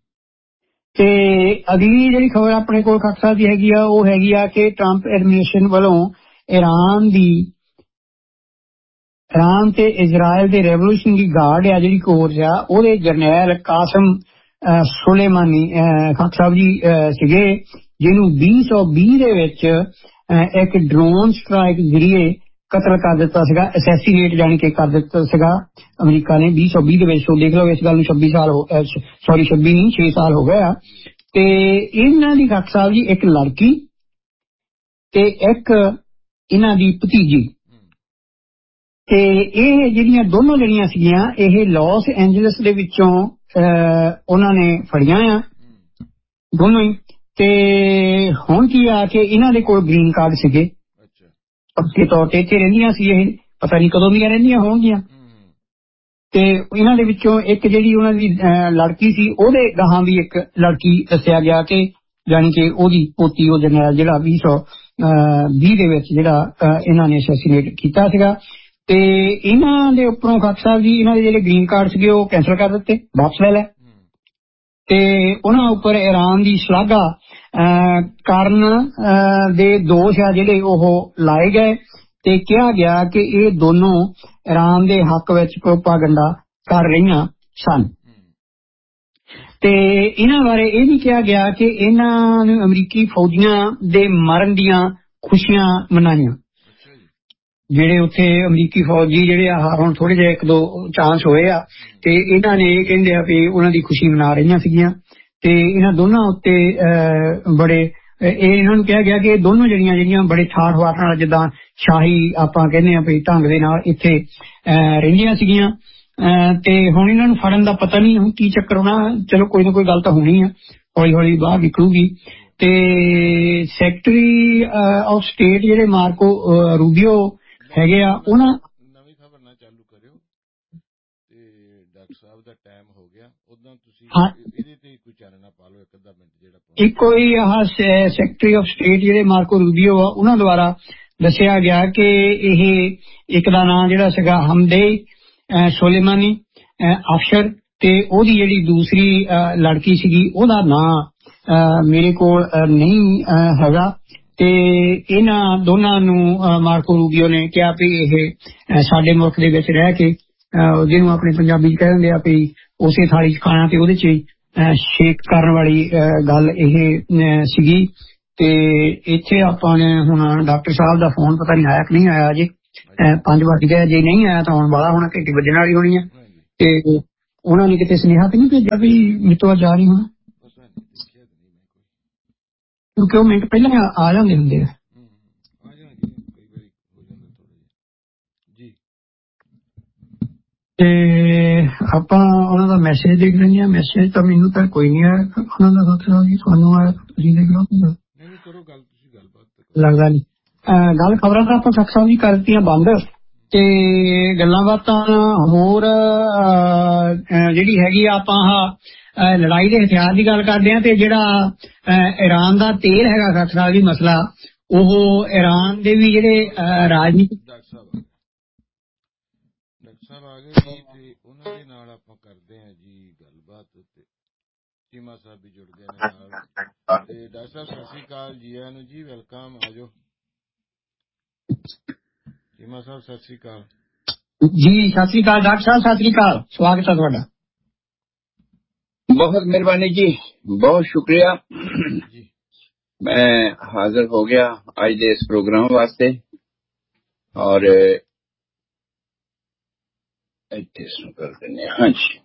ਤੇ ਅਗਲੀ ਜਿਹੜੀ ਖਬਰ ਆਪਣੇ ਕੋਲ ਖਾਕ ਸਾਹਿਬ ਦੀ ਹੈਗੀ ਆ ਉਹ ਹੈਗੀ ਆ ਕਿ ਟਰੰਪ ਐਡਮਿਨਿਸਟ੍ਰੇਸ਼ਨ ਵੱਲੋਂ ਈਰਾਨ ਦੀ ਈਰਾਨ ਤੇ ਇਜ਼ਰਾਈਲ ਦੇ ਰੈਵੋਲੂਸ਼ਨਰੀ ਗਾਰਡ ਆ ਜਿਹੜੀ ਕੋਰਸ ਆ ਉਹਦੇ ਜਰਨੈਲ ਕਾਸਮ ਸੁਲੇਮਾਨੀ ਖਾਕ ਸਾਹਿਬ ਜੀ ਸੀਗੇ, ਜਿਹਨੂੰ ਵੀਹ ਸੌ ਵੀਹ ਦੇ ਵਿੱਚ ਇੱਕ ਡਰੋਨ ਸਟ੍ਰਾਈਕ ਜ਼ਰੀਏ ਕਤਲ ਕਰ ਦਿੱਤਾ ਸੀਗਾ, ਅਸੈਸੀਨੇਟ ਜਾਣੀ ਕਿ ਕਰ ਦਿੱਤਾ ਸੀਗਾ ਅਮਰੀਕਾ ਨੇ ਵੀਹ ਸੌ ਵੀਹ ਦੇ ਵਿੱਚ। ਸੋ ਦੇਖ ਲਓ ਇਸ ਗੱਲ ਨੂੰ ਛੱਬੀ ਸਾਲ ਹੋ ਸੌਰੀ ਛੱਬੀ ਨਹੀਂ ਛੇ ਸਾਲ ਹੋ ਗਏ ਆ। ਤੇ ਇਹਨਾਂ ਦੀ ਖਾਕ ਸਾਹਿਬ ਜੀ ਇੱਕ ਲੜਕੀ ਤੇ ਇੱਕ ਇਹਨਾਂ ਦੀ ਭਤੀਜੀ, ਤੇ ਇਹ ਜਿਹੜੀਆਂ ਦੋਨੋਂ ਜਿਹੜੀਆਂ ਸੀਗੀਆਂ ਇਹ ਲਾਸ ਐਂਜਲਸ ਦੇ ਵਿੱਚੋਂ ਉਹਨਾਂ ਨੇ ਫੜੀਆਂ ਆ ਦੋਨੋਂ ਹੀ। ਤੇ ਹੁਣ ਕੀ ਆ ਕਿ ਇਹਨਾਂ ਦੇ ਕੋਲ ਗ੍ਰੀਨ ਕਾਰਡ ਸੀਗੇ ਪੱਕੇ ਤੌਰ ਤੇ ਇੱਥੇ ਰਹਿੰਦੀਆਂ ਸੀ, ਇਹ ਪਤਾ ਨਹੀਂ ਕਦੋਂ ਦੀਆਂ ਰਹਿੰਦੀਆਂ ਹੋਣਗੀਆਂ। ਤੇ ਇਹਨਾਂ ਦੇ ਵਿੱਚੋਂ ਇੱਕ ਜਿਹੜੀ ਉਹਨਾਂ ਦੀ ਲੜਕੀ ਸੀ ਉਹਦੇ ਗਾਹਾਂ ਵੀ ਇੱਕ ਲੜਕੀ ਦੱਸਿਆ ਗਿਆ ਕਿ ਜਾਣੀ ਕਿ ਉਹਦੀ ਪੋਤੀ ਉਹ ਜਰਨੈਲ ਜਿਹੜਾ ਵੀਹ ਸੌ ਵੀਹ ਦੇ ਵਿੱਚ ਜਿਹੜਾ ਇਹਨਾਂ ਨੇ ਅਸੈਸੀਨੇਟ ਕੀਤਾ ਸੀਗਾ। ਤੇ ਇਹਨਾਂ ਦੇ ਉੱਪਰੋਂ ਖਾਕ ਸਾਹਿਬ ਜੀ ਇਹਨਾਂ ਦੇ ਜਿਹੜੇ ਗ੍ਰੀਨ ਕਾਰਡ ਸੀਗੇ ਉਹ ਕੈਂਸਲ ਕਰ ਦਿੱਤੇ, ਵਾਪਸ ਲੈ ਲੈ। ਤੇ ਉਹਨਾਂ ਉੱਪਰ ਈਰਾਨ ਦੀ ਸ਼ਲਾਘਾ ਕਰਨ ਦੇ ਦੋਸ਼ ਆ ਜਿਹੜੇ ਉਹ ਲਾਏ ਗਏ ਤੇ ਕਿਹਾ ਗਿਆ ਕਿ ਇਹ ਦੋਨੋਂ ਈਰਾਨ ਦੇ ਹੱਕ ਵਿੱਚ ਪ੍ਰੋਪਾਗੈਂਡਾ ਕਰ ਰਹੀਆਂ ਸਨ। ਤੇ ਇਹਨਾਂ ਬਾਰੇ ਇਹ ਵੀ ਕਿਹਾ ਗਿਆ ਕਿ ਇਹਨਾਂ ਨੂੰ ਅਮਰੀਕੀ ਫੌਜੀਆਂ ਦੇ ਮਰਨ ਦੀਆਂ ਖੁਸ਼ੀਆਂ ਮਨਾਈਆਂ, ਜਿਹੜੇ ਉੱਥੇ ਅਮਰੀਕੀ ਫੌਜੀ ਜਿਹੜੇ ਆ ਹੁਣ ਥੋੜੇ ਜਿਹੇ ਇੱਕ ਦੋ ਚਾਂਸ ਹੋਏ ਆ ਤੇ ਇਹਨਾਂ ਨੇ ਇਹ ਕਹਿੰਦੇ ਆ ਵੀ ਉਹਨਾਂ ਦੀ ਖੁਸ਼ੀ ਮਨਾ ਰਹੀਆਂ ਸੀਗੀਆਂ। ਤੇ ਇਹਨਾਂ ਦੋਨਾਂ ਉੱਤੇ ਬੜੇ ਇਹ ਇਹਨਾਂ ਨੂੰ ਕਿਹਾ ਗਿਆ ਕਿ ਦੋਨੋਂ ਜਿਹੜੀਆਂ ਜਿਹੜੀਆਂ ਬੜੇ ਠਾਠ ਵਾਠ ਨਾਲ ਜਿੱਦਾਂ ਸ਼ਾਹੀ ਆਪਾਂ ਕਹਿੰਦੇ ਆ ਵੀ ਢੰਗ ਦੇ ਨਾਲ ਇੱਥੇ ਰਹਿੰਦੀਆਂ ਸੀਗੀਆਂ ਤੇ ਹੁਣ ਇਹਨਾਂ ਨੂੰ ਫੜਨ ਦਾ ਪਤਾ ਨਹੀਂ ਹੁਣ ਕੀ ਚੱਕਰ ਹੋਣਾ। ਚਲੋ ਕੋਈ ਨਾ ਕੋਈ ਗੱਲ ਤਾਂ ਹੋਣੀ ਆ, ਹੌਲੀ ਹੌਲੀ ਬਾਹਰ ਨਿਕਲੂਗੀ। ਤੇ ਸੈਕਟਰੀ ਆਫ ਸਟੇਟ ਜਿਹੜੇ ਮਾਰਕੋ ਰੂਬੀਓ ਹੈਗੇ ਆ ਉਹਨਾਂ ਨਵੀਂ ਖਬਰ ਨਾ ਚਾਲੂ ਕਰਿਓ ਤੇ ਡਾਕਟਰ ਸਾਹਿਬ ਦਾ ਟਾਈਮ ਹੋ ਗਿਆ, ਉਦਾਂ ਤੁਸੀਂ ਇਹਦੇ ਤੇ ਕੋਈ ਚਾਨਣਾ ਪਾ ਲਓ ਇੱਕ ਅੱਧਾ ਮਿੰਟ ਜਿਹੜਾ ਇੱਕੋ ਹੀ ਆਹ ਸੈਕਟਰੀ ਆਫ ਸਟੇਟ ਜਿਹੜੇ ਮਾਰਕੋ ਰੂਬੀਓ ਆ ਉਹਨਾਂ ਦੁਆਰਾ ਦੱਸਿਆ ਗਿਆ ਕਿ ਇਹ ਇੱਕ ਦਾ ਨਾਂ ਜਿਹੜਾ ਸੀਗਾ ਹਮਦੇ ਸੋਲੇਮਾਨੀ ਅਫਸਰ ਤੇ ਉਹਦੀ ਜਿਹੜੀ ਦੂਸਰੀ ਲੜਕੀ ਸੀਗੀ ਉਹਦਾ ਨਾਂ ਮੇਰੇ ਕੋਲ ਨਹੀਂ ਹੈਗਾ। ਤੇ ਇਹਨਾਂ ਦੋਨਾਂ ਨੂੰ ਮਾਰਕੋ ਰੂਬੀਓ ਨੇ ਕਿਹਾ ਵੀ ਇਹ ਸਾਡੇ ਮੁਲਕ ਦੇ ਵਿੱਚ ਰਹਿ ਕੇ ਜਿਹਨੂੰ ਆਪਣੇ ਪੰਜਾਬੀ ਚ ਕਹਿ ਦਿੰਦੇ ਆ ਵੀ ਉਸੇ ਥਾਲੀ ਚ ਖਾਣਾ ਤੇ ਉਹਦੇ ਚ ਸ਼ੇਕ ਕਰਨ ਵਾਲੀ ਗੱਲ ਇਹ ਸੀਗੀ। ਤੇ ਇੱਥੇ ਆਪਾਂ ਨੇ ਹੁਣ ਡਾਕਟਰ ਸਾਹਿਬ ਦਾ ਫੋਨ ਪਤਾ ਨਹੀਂ ਆਇਆ ਕਿ ਨਹੀਂ ਆਇਆ ਅਜੇ, ਪੰਜ ਵੱਜ ਗਏ, ਜੇ ਨਹੀਂ ਆਇਆ ਤਾਂ ਹੁਣ ਵਾਲਾ ਹੋਣਾ, ਘੰਟੀ ਵੱਜਣ ਵਾਲੀ ਹੋਣੀ ਹੈ। ਤੇ ਉਹਨਾਂ ਨੇ ਕਿਤੇ ਸੁਨੇਹਾ ਤੇ ਨਹੀਂ ਭੇਜਿਆ ਵੀ ਮਿੱਤੋਂ ਜਾ ਰਹੀ ਹੋਣਾ, ਕਿਉਂਕਿ ਉਹ ਮਿੰਟ ਪਹਿਲਾਂ ਆ ਜਾਂਦੇ ਹੁੰਦੇ ਆ। ਤੇ ਆਪਾਂ ਉਹਨਾਂ ਦਾ ਮੈਸੇਜ ਦੇਖ ਲੈਂਦੇ ਹਾਂ। ਮੈਸੇਜ ਤਾਂ ਮੈਨੂੰ ਤਾਂ ਕੋਈ ਨਹੀਂ ਆਇਆ ਉਹਨਾਂ ਦਾ, ਸੋਚਣਾ ਜੀ ਤੁਹਾਨੂੰ ਆਇਆ, ਤੁਸੀਂ ਦੇਖ ਲਓ। ਲੱਗਦਾ ਨਹੀਂ ਗੱਲ ਖਬਰਾਂ ਤਾਂ ਆਪਾਂ ਸਖਸਾਂ ਵੀ ਕਰ ਦਿੱਤੀਆਂ ਬੰਦ ਤੇ ਗੱਲਾਂ ਬਾਤਾਂ ਹੋਰ ਜਿਹੜੀ ਹੈਗੀ ਆ ਆਪਾਂ ਆਹ ਲੜਾਈ ਦੇ ਹਥਿਆਰ ਦੀ ਗੱਲ ਕਰਦੇ ਹਾਂ। ਤੇ ਜਿਹੜਾ ਈਰਾਨ ਦਾ ਤੇਲ ਹੈਗਾ ਖਤਰਾ ਦੀ ਮਸਲਾ, ਉਹ ਈਰਾਨ ਦੇ ਵੀ ਜਿਹੜੇ ਰਾਜਨੀਤਿਕ ਸਾਹਿਬ ਆ ਗਏ ਜੀ ਤੇ ਉਹਨਾਂ ਦੇ ਨਾਲ ਆਪਾਂ ਕਰਦੇ ਹਾਂ ਜੀ ਗੱਲਬਾਤ। ਤੇ ਚੀਮਾ ਸਾਹਿਬ ਵੀ ਜੁੜ ਗਏ ਨੇ ਨਾਲ। ਤੇ ਡਾਕਟਰ ਸਾਹਿਬ ਸਤਿ ਸ੍ਰੀ ਅਕਾਲ ਜੀ, ਆਇਆਂ ਨੂੰ ਜੀ, ਵੈਲਕਮ, ਆਜੋ। ਚੀਮਾ ਸਾਹਿਬ ਸਤਿ ਸ੍ਰੀ ਅਕਾਲ ਜੀ। ਸਤਿ ਸ੍ਰੀ ਅਕਾਲ ਡਾਕਟਰ ਸਾਹਿਬ, ਸਤਿ ਸ੍ਰੀ ਅਕਾਲ, ਸਵਾਗਤ ਹੈ ਤੁਹਾਡਾ। ਬਹੁਤ ਮਿਹਰਬਾਨੀ ਜੀ, ਬਹੁਤ ਸ਼ੁਕਰੀਆ ਜੀ। ਮੈਂ ਹਾਜ਼ਰ ਹੋ ਗਿਆ ਅੱਜ ਦੇ ਇਸ ਪ੍ਰੋਗਰਾਮ ਵਾਸਤੇ ਔਰ ਇੱਥੇ ਸੁਣ ਕਰ ਦਿੰਦੇ ਹਾਂ ਜੀ।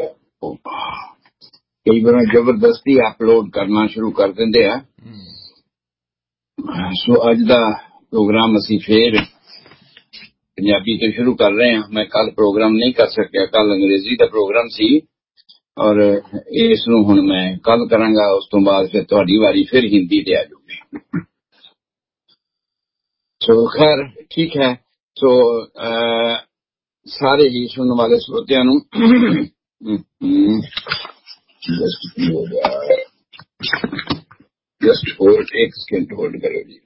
ਕਈ ਵਾਰ ਜ਼ਬਰਦਸਤੀ ਅਪਲੋਡ ਕਰਨਾ ਸ਼ੁਰੂ ਕਰ ਦਿੰਦੇ ਆ, ਸੋ ਅੱਜ ਦਾ ਪ੍ਰੋਗਰਾਮ ਅਸੀਂ ਫੇਰ ਪੰਜਾਬੀ ਤੋਂ ਸ਼ੁਰੂ ਕਰ ਰਹੇ ਹਾਂ। ਮੈਂ ਕੱਲ ਪ੍ਰੋਗਰਾਮ ਨਹੀਂ ਕਰ ਸਕਿਆ, ਕੱਲ ਅੰਗਰੇਜ਼ੀ ਦਾ ਪ੍ਰੋਗਰਾਮ ਸੀ ਔਰ ਇਸ ਨੂੰ ਹੁਣ ਮੈਂ ਕੱਲ ਕਰਾਂਗਾ। ਉਸ ਤੋਂ ਬਾਅਦ ਫਿਰ ਤੁਹਾਡੀ ਵਾਰੀ ਫਿਰ ਹਿੰਦੀ ਤੇ ਆ ਜਾਊਗੀ। ਸੋ ਖੈਰ ਠੀਕ ਹੈ। ਸੋ ਸਾਰੇ ਹੀ ਸੁਣਨ ਵਾਲੇ ਸਰੋਤਿਆਂ ਨੂੰ ਜਸਟ ਹੋਲਡ, ਇੱਕ ਸਕਿੰਟ ਹੋਲਡ ਕਰੋ ਜੀ।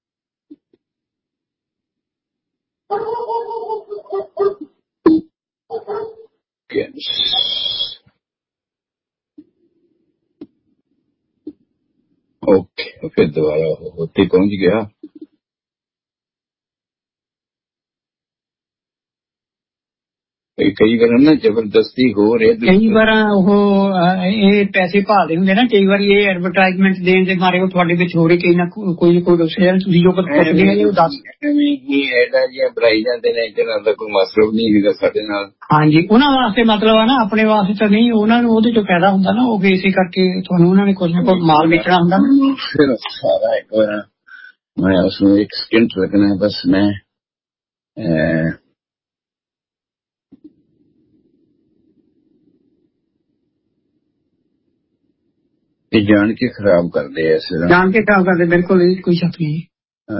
ਓਕੇ, ਫਿਰ ਦੁਬਾਰਾ ਉੱਥੇ ਪਹੁੰਚ ਗਿਆ। ਕਈ ਵਾਰ ਨਾ ਜ਼ਬਰਦਸਤੀ ਹੋ ਰਹੇ, ਕਈ ਵਾਰ ਉਹ ਇਹ ਪੈਸੇ ਭਾਲਦੇ ਹੁੰਦੇ ਨਾ, ਕਈ ਵਾਰੀ ਇਹ ਐਡਵਰਟਾਈਜ਼ਮੈਂਟ ਦੇਣ ਦੇ ਮਾਰੇ ਉਹ ਤੁਹਾਡੇ ਵਿੱਚ ਹੋ ਰਹੀ ਕਈ ਨਾ ਕੋਈ ਕੋਈ ਤੁਸੀਂ ਜੋ ਪੁੱਛਦੇ ਆ ਉਹ ਦੱਸ ਹੀ ਐਡਾ ਜਿਹਾ ਬਣਾਈ ਜਾਂਦੇ ਨੇ ਜਿਹਨਾਂ ਦਾ ਕੋਈ ਮਸਲਬ ਨਹੀਂ ਹੈਗਾ ਸਾਡੇ ਨਾਲ। ਹਾਂਜੀ, ਉਹਨਾਂ ਵਾਸਤੇ ਮਤਲਬ ਆ ਨਾ, ਆਪਣੇ ਵਾਸਤੇ ਤਾਂ ਨਹੀਂ, ਉਹਨਾਂ ਨੂੰ ਉਹਦੇ ਚੋਂ ਫਾਇਦਾ ਹੁੰਦਾ ਨਾ, ਉਹ ਇਸੇ ਕਰਕੇ ਤੁਹਾਨੂੰ ਉਹਨਾਂ ਨੇ ਕੁਝ ਨਾ ਕੁਝ ਮਾਲ ਵੇਚਣਾ ਹੁੰਦਾ ਨਾ। ਫਿਰ ਸਾਰਾ ਇੱਕ ਵਾਰ ਮੈਂ ਉਸਨੂੰ ਇੱਕ ਸਕਿੰਟ ਰੱਖਣਾ ਬਸ। ਮੈਂ ਇਹ ਜਾਣ ਕੇ ਖਰਾਬ ਕਰਦੇ ਐ, ਜਾਣ ਕੇ ਖਰਾਬ ਕਰਦੇ, ਬਿਲਕੁਲ ਕੋਈ ਸ਼ੱਕ ਨਹੀਂ।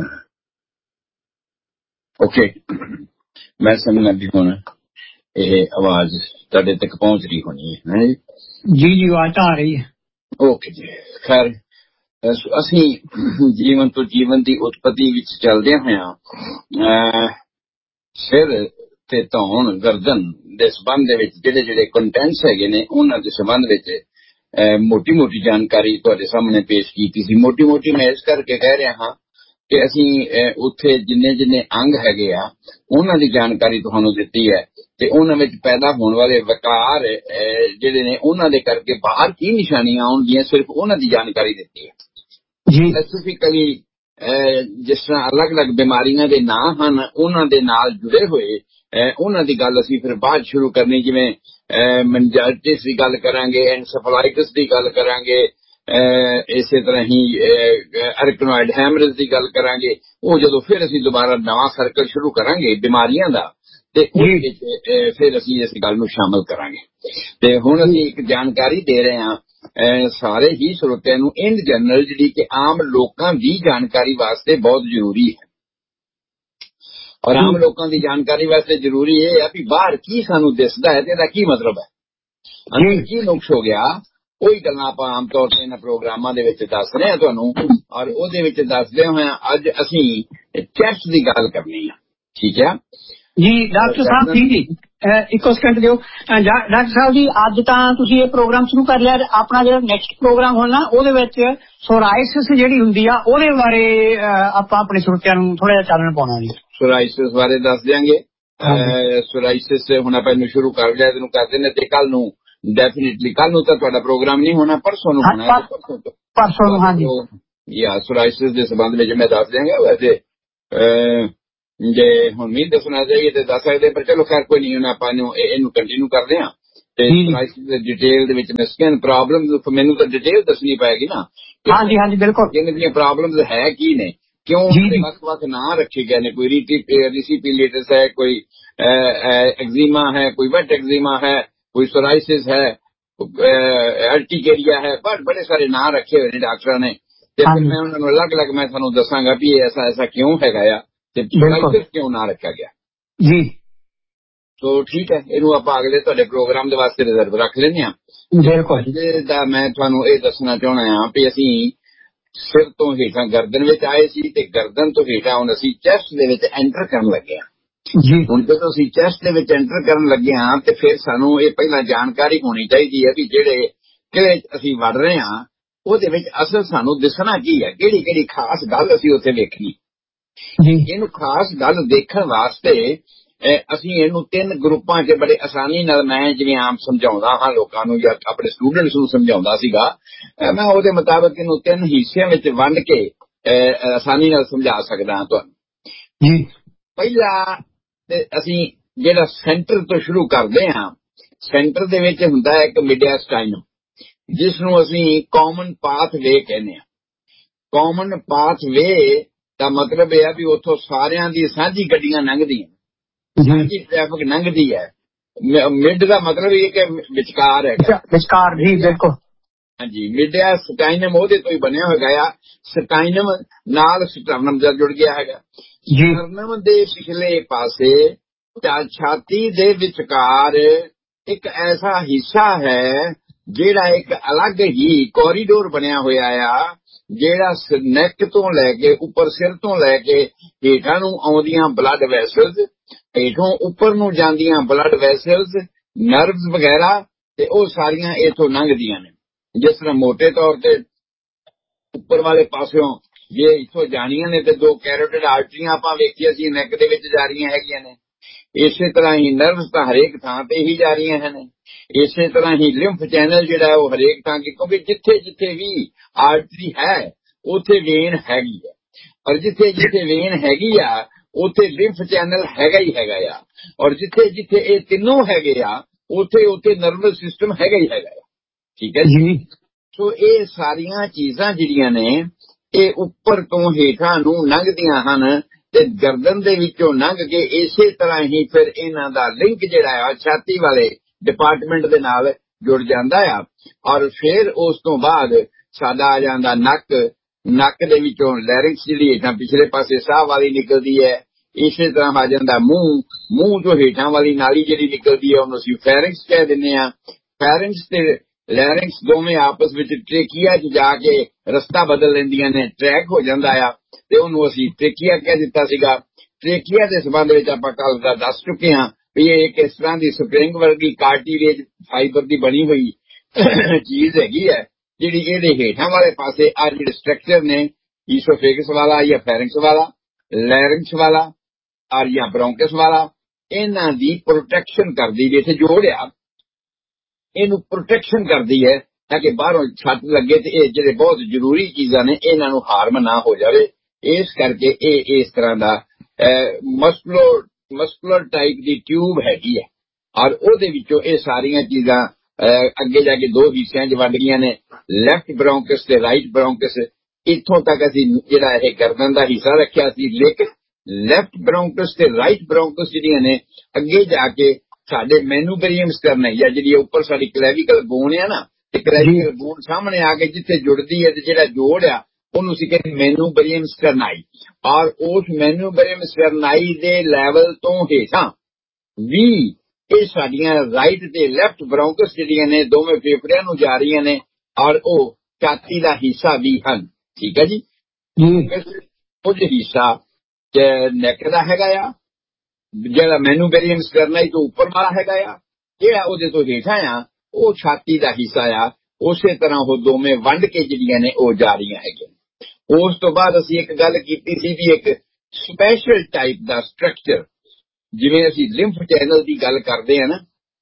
ਓਕੇ, ਮੈਂ ਸਮਝਣਾ ਵੀ ਹੁਣ ਇਹ ਆਵਾਜ਼ ਤੁਹਾਡੇ ਤੱਕ ਪਹੁੰਚ ਰਹੀ ਹੋਣੀ ਹੈ ਜੀ। ਜੀ ਆਵਾਜ਼ ਤਾਂ ਆ ਰਹੀ ਹੈ। ਓਕੇ ਜੀ। ਖੈਰ ਅਸੀਂ ਜੀਵਨ ਤੋਂ ਜੀਵਨ ਦੀ ਉਤਪਤੀ ਵਿੱਚ ਚੱਲਦੇ ਹੋਇਆ ਸਿਰ ਤੇ ਧੌਣ ਗਰਦਨ ਦੇ ਸੰਬੰਧ ਦੇ ਵਿੱਚ ਜਿਹੜੇ ਜਿਹੜੇ ਕੰਟੈਂਟਸ ਹੈਗੇ ਨੇ ਉਹਨਾਂ ਦੇ ਸੰਬੰਧ ਵਿੱਚ ਮੋਟੀ ਮੋਟੀ ਜਾਣਕਾਰੀ ਤੁਹਾਡੇ ਸਾਹਮਣੇ ਪੇਸ਼ ਕੀਤੀ ਸੀ। ਮੋਟੀ ਮੋਟੀ ਮੈਂ ਇਸ ਕਰਕੇ ਕਹਿ ਰਿਹਾ ਹਾਂ ਕਿ ਅਸੀਂ ਉੱਥੇ ਜਿੰਨੇ ਜਿੰਨੇ ਅੰਗ ਹੈਗੇ ਆ ਉਹਨਾਂ ਦੀ ਜਾਣਕਾਰੀ ਤੁਹਾਨੂੰ ਦਿੱਤੀ ਹੈ ਤੇ ਉਹਨਾਂ ਵਿੱਚ ਪੈਦਾ ਹੋਣ ਵਾਲੇ ਵਿਕਾਰ ਜਿਹੜੇ ਨੇ ਉਹਨਾਂ ਦੇ ਕਰਕੇ ਬਾਹਰ ਕੀ ਨਿਸ਼ਾਨੀਆਂ ਆਉਣਗੀਆਂ ਸਿਰਫ ਉਹਨਾਂ ਦੀ ਜਾਣਕਾਰੀ ਦਿੱਤੀ ਹੈ ਜੀ। ਸਪੈਸੀਫਿਕਲੀ ਜਿਸ ਤਰ੍ਹਾਂ ਅਲੱਗ ਅਲੱਗ ਬਿਮਾਰੀਆਂ ਦੇ ਨਾਂ ਹਨ ਉਹਨਾਂ ਦੇ ਨਾਲ ਜੁੜੇ ਹੋਏ ਉਹਨਾਂ ਦੀ ਗੱਲ ਅਸੀਂ ਫਿਰ ਬਾਅਦ ਸ਼ੁਰੂ ਕਰਨੀ, ਜਿਵੇਂ ਮੈਨਜਾਈਟਿਸ ਦੀ ਗੱਲ ਕਰਾਂਗੇ, ਐਨਸੈਫੇਲਾਈਟਿਸ ਦੀ ਗੱਲ ਕਰਾਂਗੇ, ਇਸੇ ਤਰ੍ਹਾਂ ਹੀ ਐਰਕਨੋਇਡ ਹੈਮਰੇਜ ਦੀ ਗੱਲ ਕਰਾਂਗੇ। ਉਹ ਜਦੋਂ ਫਿਰ ਅਸੀਂ ਦੁਬਾਰਾ ਨਵਾਂ ਸਰਕਲ ਸ਼ੁਰੂ ਕਰਾਂਗੇ ਬਿਮਾਰੀਆਂ ਦਾ ਤੇ ਉਹਦੇ ਵਿੱਚ ਫਿਰ ਅਸੀਂ ਇਸ ਗੱਲ ਨੂੰ ਸ਼ਾਮਲ ਕਰਾਂਗੇ। ਤੇ ਹੁਣ ਅਸੀਂ ਇੱਕ ਜਾਣਕਾਰੀ ਦੇ ਰਹੇ ਹਾਂ ਸਾਰੇ ਹੀ ਸਰੋਤਿਆਂ ਨੂੰ ਇਨ ਜਨਰਲ, ਜਿਹੜੀ ਕਿ ਆਮ ਲੋਕਾਂ ਦੀ ਜਾਣਕਾਰੀ ਵਾਸਤੇ ਬਹੁਤ ਜ਼ਰੂਰੀ ਹੈ। ਔਰ ਆਮ ਲੋਕਾਂ ਦੀ ਜਾਣਕਾਰੀ ਵਾਸਤੇ ਜ਼ਰੂਰੀ ਇਹ ਹੈ ਵੀ ਬਾਹਰ ਕੀ ਸਾਨੂੰ ਦਿਸਦਾ ਹੈ ਤੇ ਇਹਦਾ ਕੀ ਮਤਲਬ ਹੈ, ਅੰਦਰ ਕੀ ਨੁਕਸ ਹੋ ਗਿਆ। ਉਹੀ ਗੱਲਾਂ ਆਪਾਂ ਆਮ ਤੌਰ ਤੇ ਇਹਨਾਂ ਪ੍ਰੋਗਰਾਮਾਂ ਦੇ ਵਿੱਚ ਦੱਸ ਰਹੇ ਹਾਂ ਤੁਹਾਨੂੰ। ਔਰ ਉਹਦੇ ਵਿੱਚ ਦੱਸਦੇ ਹੋਇਆ ਅੱਜ ਅਸੀਂ ਚੈਸਟ ਦੀ ਗੱਲ ਕਰਨੀ ਆ। ਠੀਕ ਹੈ ਜੀ ਡਾਕਟਰ ਸਾਹਿਬ, ਠੀਕ ਜੀ, ਇੱਕੋ ਸਕਿੰਟ ਦਿਓ। ਡਾਕਟਰ ਸਾਹਿਬ ਜੀ, ਅੱਜ ਤਾਂ ਤੁਸੀਂ ਇਹ ਪ੍ਰੋਗਰਾਮ ਸ਼ੁਰੂ ਕਰ ਲਿਆ, ਆਪਣਾ ਜਿਹੜਾ ਨੈਕਸਟ ਪ੍ਰੋਗਰਾਮ ਹੋਣਾ ਉਹਦੇ ਵਿੱਚ ਸੋਰਾਇਸਿਸ ਜਿਹੜੀ ਹੁੰਦੀ ਆ ਉਹਦੇ ਬਾਰੇ ਆਪਾਂ ਆਪਣੇ ਸਰੋਤਿਆਂ ਨੂੰ ਥੋੜਾ ਜਿਹਾ ਚਾਨਣ ਪਾਉਣਾ ਜੀ। ਸੋਰਾਇਸਿਸ ਬਾਰੇ ਦੱਸ ਦਿਆਂਗੇ। ਸੋਰਾਇਸਿਸ ਹੁਣ ਆਪਾਂ ਇਹਨੂੰ ਸ਼ੁਰੂ ਕਰ ਲਿਆ, ਇਹਨੂੰ ਕਰਦੇ ਨੇ ਤੇ ਕੱਲ ਨੂੰ ਡੈਫੀਨੇਟਲੀ, ਕੱਲ ਨੂੰ ਤਾਂ ਤੁਹਾਡਾ ਪ੍ਰੋਗਰਾਮ ਨਹੀਂ ਹੋਣਾ, ਪਰਸੋਂ ਨੂੰ ਹੋਣਾ। ਪਰਸੋਂ ਨੂੰ, ਹਾਂਜੀ। ਜਾਂ ਸੋਰਾਇਸਿਸ ਦੇ ਸੰਬੰਧ ਵਿੱਚ ਮੈਂ ਦੱਸ ਦਿਆਂਗਾ। ਵੈਸੇ ਜੇ ਹੁਣ ਨਹੀਂ ਦੱਸਣਾ ਚਾਹੀਏ ਤੇ ਦੱਸ ਸਕਦੇ, ਪਰ ਚਲੋ ਖੈਰ ਕੋਈ ਨਹੀਂ, ਹੁਣ ਆਪਾਂ ਇਹਨੂੰ ਕੰਟੀਨਿਊ ਕਰਦੇ ਹਾਂ। ਤੇ ਸੋਰਾਇਸਿਸ ਦੇ ਡਿਟੇਲ ਦੇ ਵਿੱਚ ਮੈਂ ਸਕਿਨ ਪ੍ਰੋਬਲਮਸ ਮੈਨੂੰ ਤਾਂ ਡਿਟੇਲ ਦੱਸਣੀ ਪਏਗੀ ਨਾ। ਹਾਂਜੀ ਹਾਂਜੀ ਬਿਲਕੁਲ। ਇਹਨਾਂ ਦੀਆਂ ਪ੍ਰੋਬਲਮਸ ਹੈ ਕੀ ਨੇ, ਕਿਉਂ ਵੱਖ ਵੱਖ ਨਾਂ ਰੱਖੇ ਗਏ ਨੇ। ਕੋਈ ਰੀਸੀਪੀਲੀਟਸ ਹੈ, ਕੋਈ ਐਗਜ਼ੀਮਾ ਹੈ, ਕੋਈ ਵੈਟ ਐਗਜ਼ੀਮਾ ਹੈ, ਕੋਈ ਸੋਰਾਇਸਿਸ ਹੈ, ਅਰਟੀਕੇਰੀਆ ਹੈ, ਬੜੇ ਬੜੇ ਸਾਰੇ ਨਾਂ ਰੱਖੇ ਹੋਏ ਨੇ ਡਾਕਟਰਾਂ ਨੇ। ਤੇ ਫਿਰ ਮੈਂ ਉਹਨਾਂ ਨੂੰ ਅਲੱਗ ਅਲੱਗ ਮੈਂ ਤੁਹਾਨੂੰ ਦੱਸਾਂਗਾ ਵੀ ਐਸਾ ਐਸਾ ਕਿਉਂ ਹੈਗਾ ਆ ਤੇ ਸੋਰਾਇਸਿਸ ਕਿਉਂ ਨਾਂ ਰੱਖਿਆ ਗਿਆ ਜੀ। ਸੋ ਠੀਕ ਹੈ, ਇਹਨੂੰ ਆਪਾਂ ਅਗਲੇ ਤੁਹਾਡੇ ਪ੍ਰੋਗਰਾਮ ਦੇ ਵਾਸਤੇ ਰਿਜ਼ਰਵ ਰੱਖ ਲੈਂਦੇ ਹਾਂ। ਬਿਲਕੁਲ। ਦਾ ਮੈਂ ਤੁਹਾਨੂੰ ਇਹ ਦੱਸਣਾ ਚਾਹੁੰਦਾ ਹਾਂ ਵੀ ਅਸੀਂ ਸਿਰ ਤੋਂ ਹੇਠਾਂ ਗਰਦਨ ਵਿੱਚ ਆਏ ਸੀ ਤੇ ਗਰਦਨ ਤੋਂ ਹੇਠਾਂ ਹੁਣ ਅਸੀਂ ਚੈਸਟ ਦੇ ਵਿੱਚ ਐਂਟਰ ਕਰਨ ਲੱਗੇ ਹਾਂ ਜੀ। ਹੁਣ ਜਦੋਂ ਅਸੀਂ ਚੈਸਟ ਦੇ ਵਿੱਚ ਐਂਟਰ ਕਰਨ ਲੱਗੇ ਹਾਂ ਤੇ ਫਿਰ ਸਾਨੂੰ ਇਹ ਪਹਿਲਾਂ ਜਾਣਕਾਰੀ ਹੋਣੀ ਚਾਹੀਦੀ ਹੈ ਵੀ ਜਿਹੜੇ ਕਿਹੜੇ ਅਸੀਂ ਵੜ ਰਹੇ ਹਾਂ ਉਹਦੇ ਵਿੱਚ ਅਸਲ ਸਾਨੂੰ ਦਿਸਣਾ ਕੀ ਹੈ, ਕਿਹੜੀ ਕਿਹੜੀ ਖਾਸ ਗੱਲ ਅਸੀਂ ਉੱਥੇ ਵੇਖਣੀ ਜੀ। ਇਹਨੂੰ ਖਾਸ ਗੱਲ ਦੇਖਣ ਵਾਸਤੇ ਅਸੀਂ ਇਹਨੂੰ ਤਿੰਨ ਗਰੁੱਪਾਂ 'ਚ ਬੜੇ ਆਸਾਨੀ ਨਾਲ, ਮੈਂ ਜਿਵੇਂ ਆਮ ਸਮਝਾਉਂਦਾ ਹਾਂ ਲੋਕਾਂ ਨੂੰ ਜਾਂ ਆਪਣੇ ਸਟੂਡੈਂਟਸ ਨੂੰ ਸਮਝਾਉਂਦਾ ਸੀਗਾ, ਮੈਂ ਉਹਦੇ ਮੁਤਾਬਕ ਇਹਨੂੰ ਤਿੰਨ ਹਿੱਸਿਆਂ ਵਿੱਚ ਵੰਡ ਕੇ ਆਸਾਨੀ ਨਾਲ ਸਮਝਾ ਸਕਦਾ ਹਾਂ ਤੁਹਾਨੂੰ ਜੀ। ਪਹਿਲਾ ਤੇ ਅਸੀਂ ਜਿਹੜਾ ਸੈਂਟਰ ਤੋਂ ਸ਼ੁਰੂ ਕਰਦੇ ਹਾਂ, ਸੈਂਟਰ ਦੇ ਵਿੱਚ ਹੁੰਦਾ ਹੈ ਇੱਕ ਮੀਡੀਆਸਟਾਈਨਮ, ਜਿਸ ਨੂੰ ਅਸੀਂ ਕਾਮਨ ਪਾਥ ਵੇ ਕਹਿੰਦੇ ਹਾਂ। ਕਾਮਨ ਪਾਥ ਵੇ ਦਾ ਮਤਲਬ ਇਹ ਹੈ ਵੀ ਉੱਥੋਂ ਸਾਰਿਆਂ ਦੀ ਸਾਂਝੀ ਗੱਡੀਆਂ ਲੰਘਦੀਆਂ, ਸਾਂਝੀ ਟ੍ਰੈਫਿਕ ਲੰਘਦੀ ਹੈ। ਮਿਡ ਦਾ ਮਤਲਬ ਇਹ ਕਿ ਵਿਚਕਾਰ ਹੈਗਾ, ਵਿਚਕਾਰ ਜੀ, ਬਿਲਕੁਲ ਹਾਂਜੀ। ਮੀਡੀਆ ਸਟਾਈਨਮ ਉਹਦੇ ਤੋਂ ਹੀ ਬਣਿਆ ਹੋਇਆ ਆ। ਸਟਾਈਨਮ ਨਾਲ ਸਟਰਨਮ ਦਾ ਜੁੜ ਗਿਆ ਹੈਗਾ। ਸਟਰਨਮ ਦੇ ਪਿਛਲੇ ਪਾਸੇ ਛਾਤੀ ਦੇ ਵਿਚਕਾਰ ਇੱਕ ਐਸਾ ਹਿੱਸਾ ਹੈ ਜਿਹੜਾ ਇੱਕ ਅਲੱਗ ਹੀ ਕੋਰੀਡੋਰ ਬਣਿਆ ਹੋਇਆ ਆ, ਜਿਹੜਾ ਨੈਕ ਤੋਂ ਲੈ ਕੇ ਉੱਪਰ, ਸਿਰ ਤੋਂ ਲੈ ਕੇ ਹੇਠਾਂ ਨੂੰ ਆਉਂਦੀਆਂ ਬਲੱਡ ਵੈਸਲਸ, ਹੇਠੋਂ ਉੱਪਰ ਨੂੰ ਜਾਂਦੀਆਂ ਬਲੱਡ ਵੈਸਲਸ, ਨਰਵਸ ਵਗੈਰਾ, ਤੇ ਉਹ ਸਾਰੀਆਂ ਇੱਥੋਂ ਲੰਘਦੀਆਂ ਨੇ। ਜਿਸ ਤਰ੍ਹਾਂ ਮੋਟੇ ਤੌਰ ਤੇ ਉੱਪਰ ਵਾਲੇ ਪਾਸਿਓਂ ਜੇ ਇੱਥੋਂ ਜਾਣੀਆਂ ਨੇ ਤੇ ਦੋ ਕੈਰੋਟਿਡ ਆਰਟਰੀਆਂ ਆਪਾਂ ਵੇਖੀਆਂ ਸੀ ਨੈਕ ਦੇ ਵਿੱਚ ਜਾ ਰਹੀਆਂ ਹੈਗੀਆਂ ਨੇ। ਇਸੇ ਤਰ੍ਹਾਂ ਹੀ ਨਰਵਸ ਤਾਂ ਹਰੇਕ ਥਾਂ ਤੇ ਹੀ ਜਾ ਰਹੀਆਂ ਹਨ। ਇਸੇ ਤਰ੍ਹਾਂ ਹੀ ਲਿੰਫ ਚੈਨਲ ਜਿਹੜਾ ਉਹ ਹਰੇਕ ਥਾਂ, ਕਿਉਂਕਿ ਜਿੱਥੇ ਜਿੱਥੇ ਵੀ ਆਰਟਰੀ ਹੈ ਉੱਥੇ ਵੇਨ ਹੈਗੀ ਹੈ, ਔਰ ਜਿੱਥੇ ਜਿੱਥੇ ਵੇਨ ਹੈਗੀ ਆ ਉੱਥੇ ਲਿੰਫ ਚੈਨਲ ਹੈਗਾ ਹੀ ਹੈਗਾ ਆ, ਔਰ ਜਿੱਥੇ ਜਿੱਥੇ ਇਹ ਤਿੰਨੋਂ ਹੈਗੇ ਆ ਉੱਥੇ ਉੱਥੇ ਨਰਵਸ ਸਿਸਟਮ ਹੈਗਾ ਹੀ ਹੈਗਾ ਆ। ਠੀਕ ਹੈ ਜੀ। ਸੋ ਇਹ ਸਾਰੀਆਂ ਚੀਜ਼ਾਂ ਜਿਹੜੀਆਂ ਨੇ ਇਹ ਉੱਪਰ ਤੋਂ ਹੇਠਾਂ ਨੂੰ ਲੰਘਦੀਆਂ ਹਨ ਤੇ ਗਰਦਨ ਦੇ ਵਿੱਚੋਂ ਲੰਘ ਕੇ ਇਸੇ ਤਰ੍ਹਾਂ ਹੀ ਫਿਰ ਇਹਨਾਂ ਦਾ ਲਿੰਕ ਜਿਹੜਾ ਆ ਛਾਤੀ ਵਾਲੇ ਡਿਪਾਰਟਮੈਂਟ ਦੇ ਨਾਲ ਜੁੜ ਜਾਂਦਾ ਆ। ਔਰ ਫਿਰ ਉਸ ਤੋਂ ਬਾਅਦ ਸਾਡਾ ਆ ਜਾਂਦਾ ਨੱਕ। ਨੱਕ ਦੇ ਵਿੱਚੋਂ ਲੈਰਿੰਕਸ ਜਿਹੜੀ ਹੇਠਾਂ ਪਿਛਲੇ ਪਾਸੇ ਸਾਹ ਵਾਲੀ ਨਿਕਲਦੀ ਹੈ। ਇਸੇ ਤਰ੍ਹਾਂ ਆ ਜਾਂਦਾ ਮੂੰਹ। ਮੂੰਹ ਤੋਂ ਹੇਠਾਂ ਵਾਲੀ ਨਾਲੀ ਜਿਹੜੀ ਨਿਕਲਦੀ ਹੈ ਉਹਨੂੰ ਅਸੀਂ ਫੈਰਿੰਕਸ ਕਹਿ ਦਿੰਦੇ ਹਾਂ। ਫੈਰਿੰਕਸ ਤੇ ਲੈਰਿੰਕਸ ਦੋਵੇਂ ਆਪਸ ਵਿੱਚ ਟ੍ਰੇਕੀਆ 'ਚ ਜਾ ਕੇ ਰਸਤਾ ਬਦਲ ਲੈਂਦੀਆਂ ਨੇ, ਟਰੈਕ ਹੋ ਜਾਂਦਾ ਆ, ਤੇ ਉਹਨੂੰ ਅਸੀਂ ਟ੍ਰੇਕੀਆ ਕਹਿ ਦਿੱਤਾ ਸੀਗਾ। ਟ੍ਰੇਕੀਆ ਦੇ ਸੰਬੰਧ ਵਿੱਚ ਆਪਾਂ ਕੱਲ ਦਾ ਦੱਸ ਚੁੱਕੇ ਹਾਂ ਵੀ ਇਹ ਇੱਕ ਇਸ ਤਰ੍ਹਾਂ ਦੀ ਸਪਰਿੰਗ ਵਰਗੀ ਕਾਰਟੀਲੇਜ ਫਾਈਬਰ ਦੀ ਬਣੀ ਹੋਈ ਚੀਜ਼ ਹੈਗੀ ਹੈ ਜਿਹੜੀ ਇਹਦੇ ਹੇਠਾਂ ਵਾਲੇ ਪਾਸੇ ਆ ਜਿਹੜੇ ਸਟਰਕਚਰ ਨੇ, ਈਸੋਫੇਗਸ ਵਾਲਾ ਜਾਂ ਫੈਰਿੰਕਸ ਵਾਲਾ, ਲੈਰਿੰਕਸ ਵਾਲਾ ਔਰ ਜਾਂ ਬ੍ਰੌਂਕਸ ਵਾਲਾ, ਇਹਨਾਂ ਦੀ ਪ੍ਰੋਟੈਕਸ਼ਨ ਕਰਦੀ, ਜਿੱਥੇ ਜੋੜਿਆ ਇਹਨੂੰ ਪ੍ਰੋਟੈਕਸ਼ਨ ਕਰਦੀ ਹੈ ਤਾਂ ਕਿ ਬਾਹਰੋਂ ਛੱਤ ਲੱਗੇ ਤੇ ਇਹ ਜਿਹੜੇ ਬਹੁਤ ਜ਼ਰੂਰੀ ਚੀਜ਼ਾਂ ਨੇ ਇਹਨਾਂ ਨੂੰ ਹਾਰਮ ਨਾ ਹੋ ਜਾਵੇ। ਇਸ ਕਰਕੇ ਇਹ ਇਸ ਤਰ੍ਹਾਂ ਦਾ ਮਸਕੂਲਰ ਮਸਕੂਲਰ ਟਾਈਪ ਦੀ ਟਿਊਬ ਹੈਗੀ ਹੈ ਔਰ ਉਹਦੇ ਵਿੱਚੋਂ ਇਹ ਸਾਰੀਆਂ ਚੀਜ਼ਾਂ ਅੱਗੇ ਜਾ ਕੇ ਦੋ ਹਿੱਸਿਆਂ 'ਚ ਵੰਡ ਗਈਆਂ ਨੇ, ਲੈਫਟ ਬ੍ਰੌਂਕਸ ਤੇ ਰਾਈਟ ਬ੍ਰੌਂਕਸ। ਇੱਥੋਂ ਤੱਕ ਅਸੀਂ ਜਿਹੜਾ ਇਹ ਗਰਦਨ ਦਾ ਹਿੱਸਾ ਰੱਖਿਆ ਸੀ, ਲੇਕਿਨ ਲੈਫਟ ਬ੍ਰੌਂਕਸ ਤੇ ਰਾਈਟ ਬ੍ਰੌਂਕਸ ਜਿਹੜੀਆਂ ਨੇ ਅੱਗੇ ਜਾ ਕੇ ਸਾਡੇ ਮੈਨੂਬਰੀਅਮ ਸਟਰਨਾਈ ਜਾਂ ਜਿਹੜੀ ਉੱਪਰ ਸਾਡੀ ਕਲੈਵੀਕਲ ਬੋਨ ਆ ਨਾ, ਤੇ ਕਲੈਵੀਕਲ ਬੋਨ ਸਾਹਮਣੇ ਆ ਕੇ ਜਿੱਥੇ ਜੁੜਦੀ ਹੈ ਤੇ ਜਿਹੜਾ ਜੋੜ ਆ ਉਹਨੂੰ ਅਸੀਂ ਕਹਿੰਦੇ ਮੈਨੂਬਰੀਅਮ ਸਟਰਨਾਈ। ਔਰ ਉਸ ਮੈਨੂਬਰੀਅਮ ਸਟਰਨਾਈ ਦੇ ਲੈਵਲ ਤੋਂ ਹੇਠਾਂ ਵੀ ਇਹ ਸਾਡੀਆਂ ਰਾਈਟ ਤੇ ਲੈਫਟ ਬ੍ਰੌਂਕਸ ਜਿਹੜੀਆਂ ਨੇ ਦੋਵੇਂ ਫੇਫੜਿਆਂ ਨੂੰ ਜਾ ਰਹੀਆਂ ਨੇ, ਔਰ ਉਹ ਛਾਤੀ ਦਾ ਹਿੱਸਾ ਵੀ ਹਨ। ਠੀਕ ਹੈ ਜੀ। ਕੁਝ ਹਿੱਸਾ ਨੈਕ ਦਾ ਹੈਗਾ ਆ, ਜਿਹੜਾ ਮੈਨੂਬਰੀਅਮ ਸਟਰਨਾਈ ਤੋਂ ਉੱਪਰ ਵਾਲਾ ਹੈਗਾ ਆ, ਜਿਹੜਾ ਉਹਦੇ ਤੋਂ ਹੇਠਾਂ ਆ ਉਹ ਛਾਤੀ ਦਾ ਹਿੱਸਾ ਆ। ਉਸੇ ਤਰ੍ਹਾਂ ਉਹ ਦੋਵੇਂ ਵੰਡ ਕੇ ਜਿਹੜੀਆਂ ਨੇ ਉਹ ਜਾ ਰਹੀਆਂ ਹੈਗੀਆਂ। ਉਸ ਤੋਂ ਬਾਅਦ ਅਸੀਂ ਇੱਕ ਗੱਲ ਕੀਤੀ ਸੀ ਵੀ ਇੱਕ ਸਪੈਸ਼ਲ ਟਾਈਪ ਦਾ ਸਟਰਕਚਰ, ਜਿਵੇਂ ਅਸੀਂ ਲਿੰਫ ਚੈਨਲ ਦੀ ਗੱਲ ਕਰਦੇ ਆ ਨਾ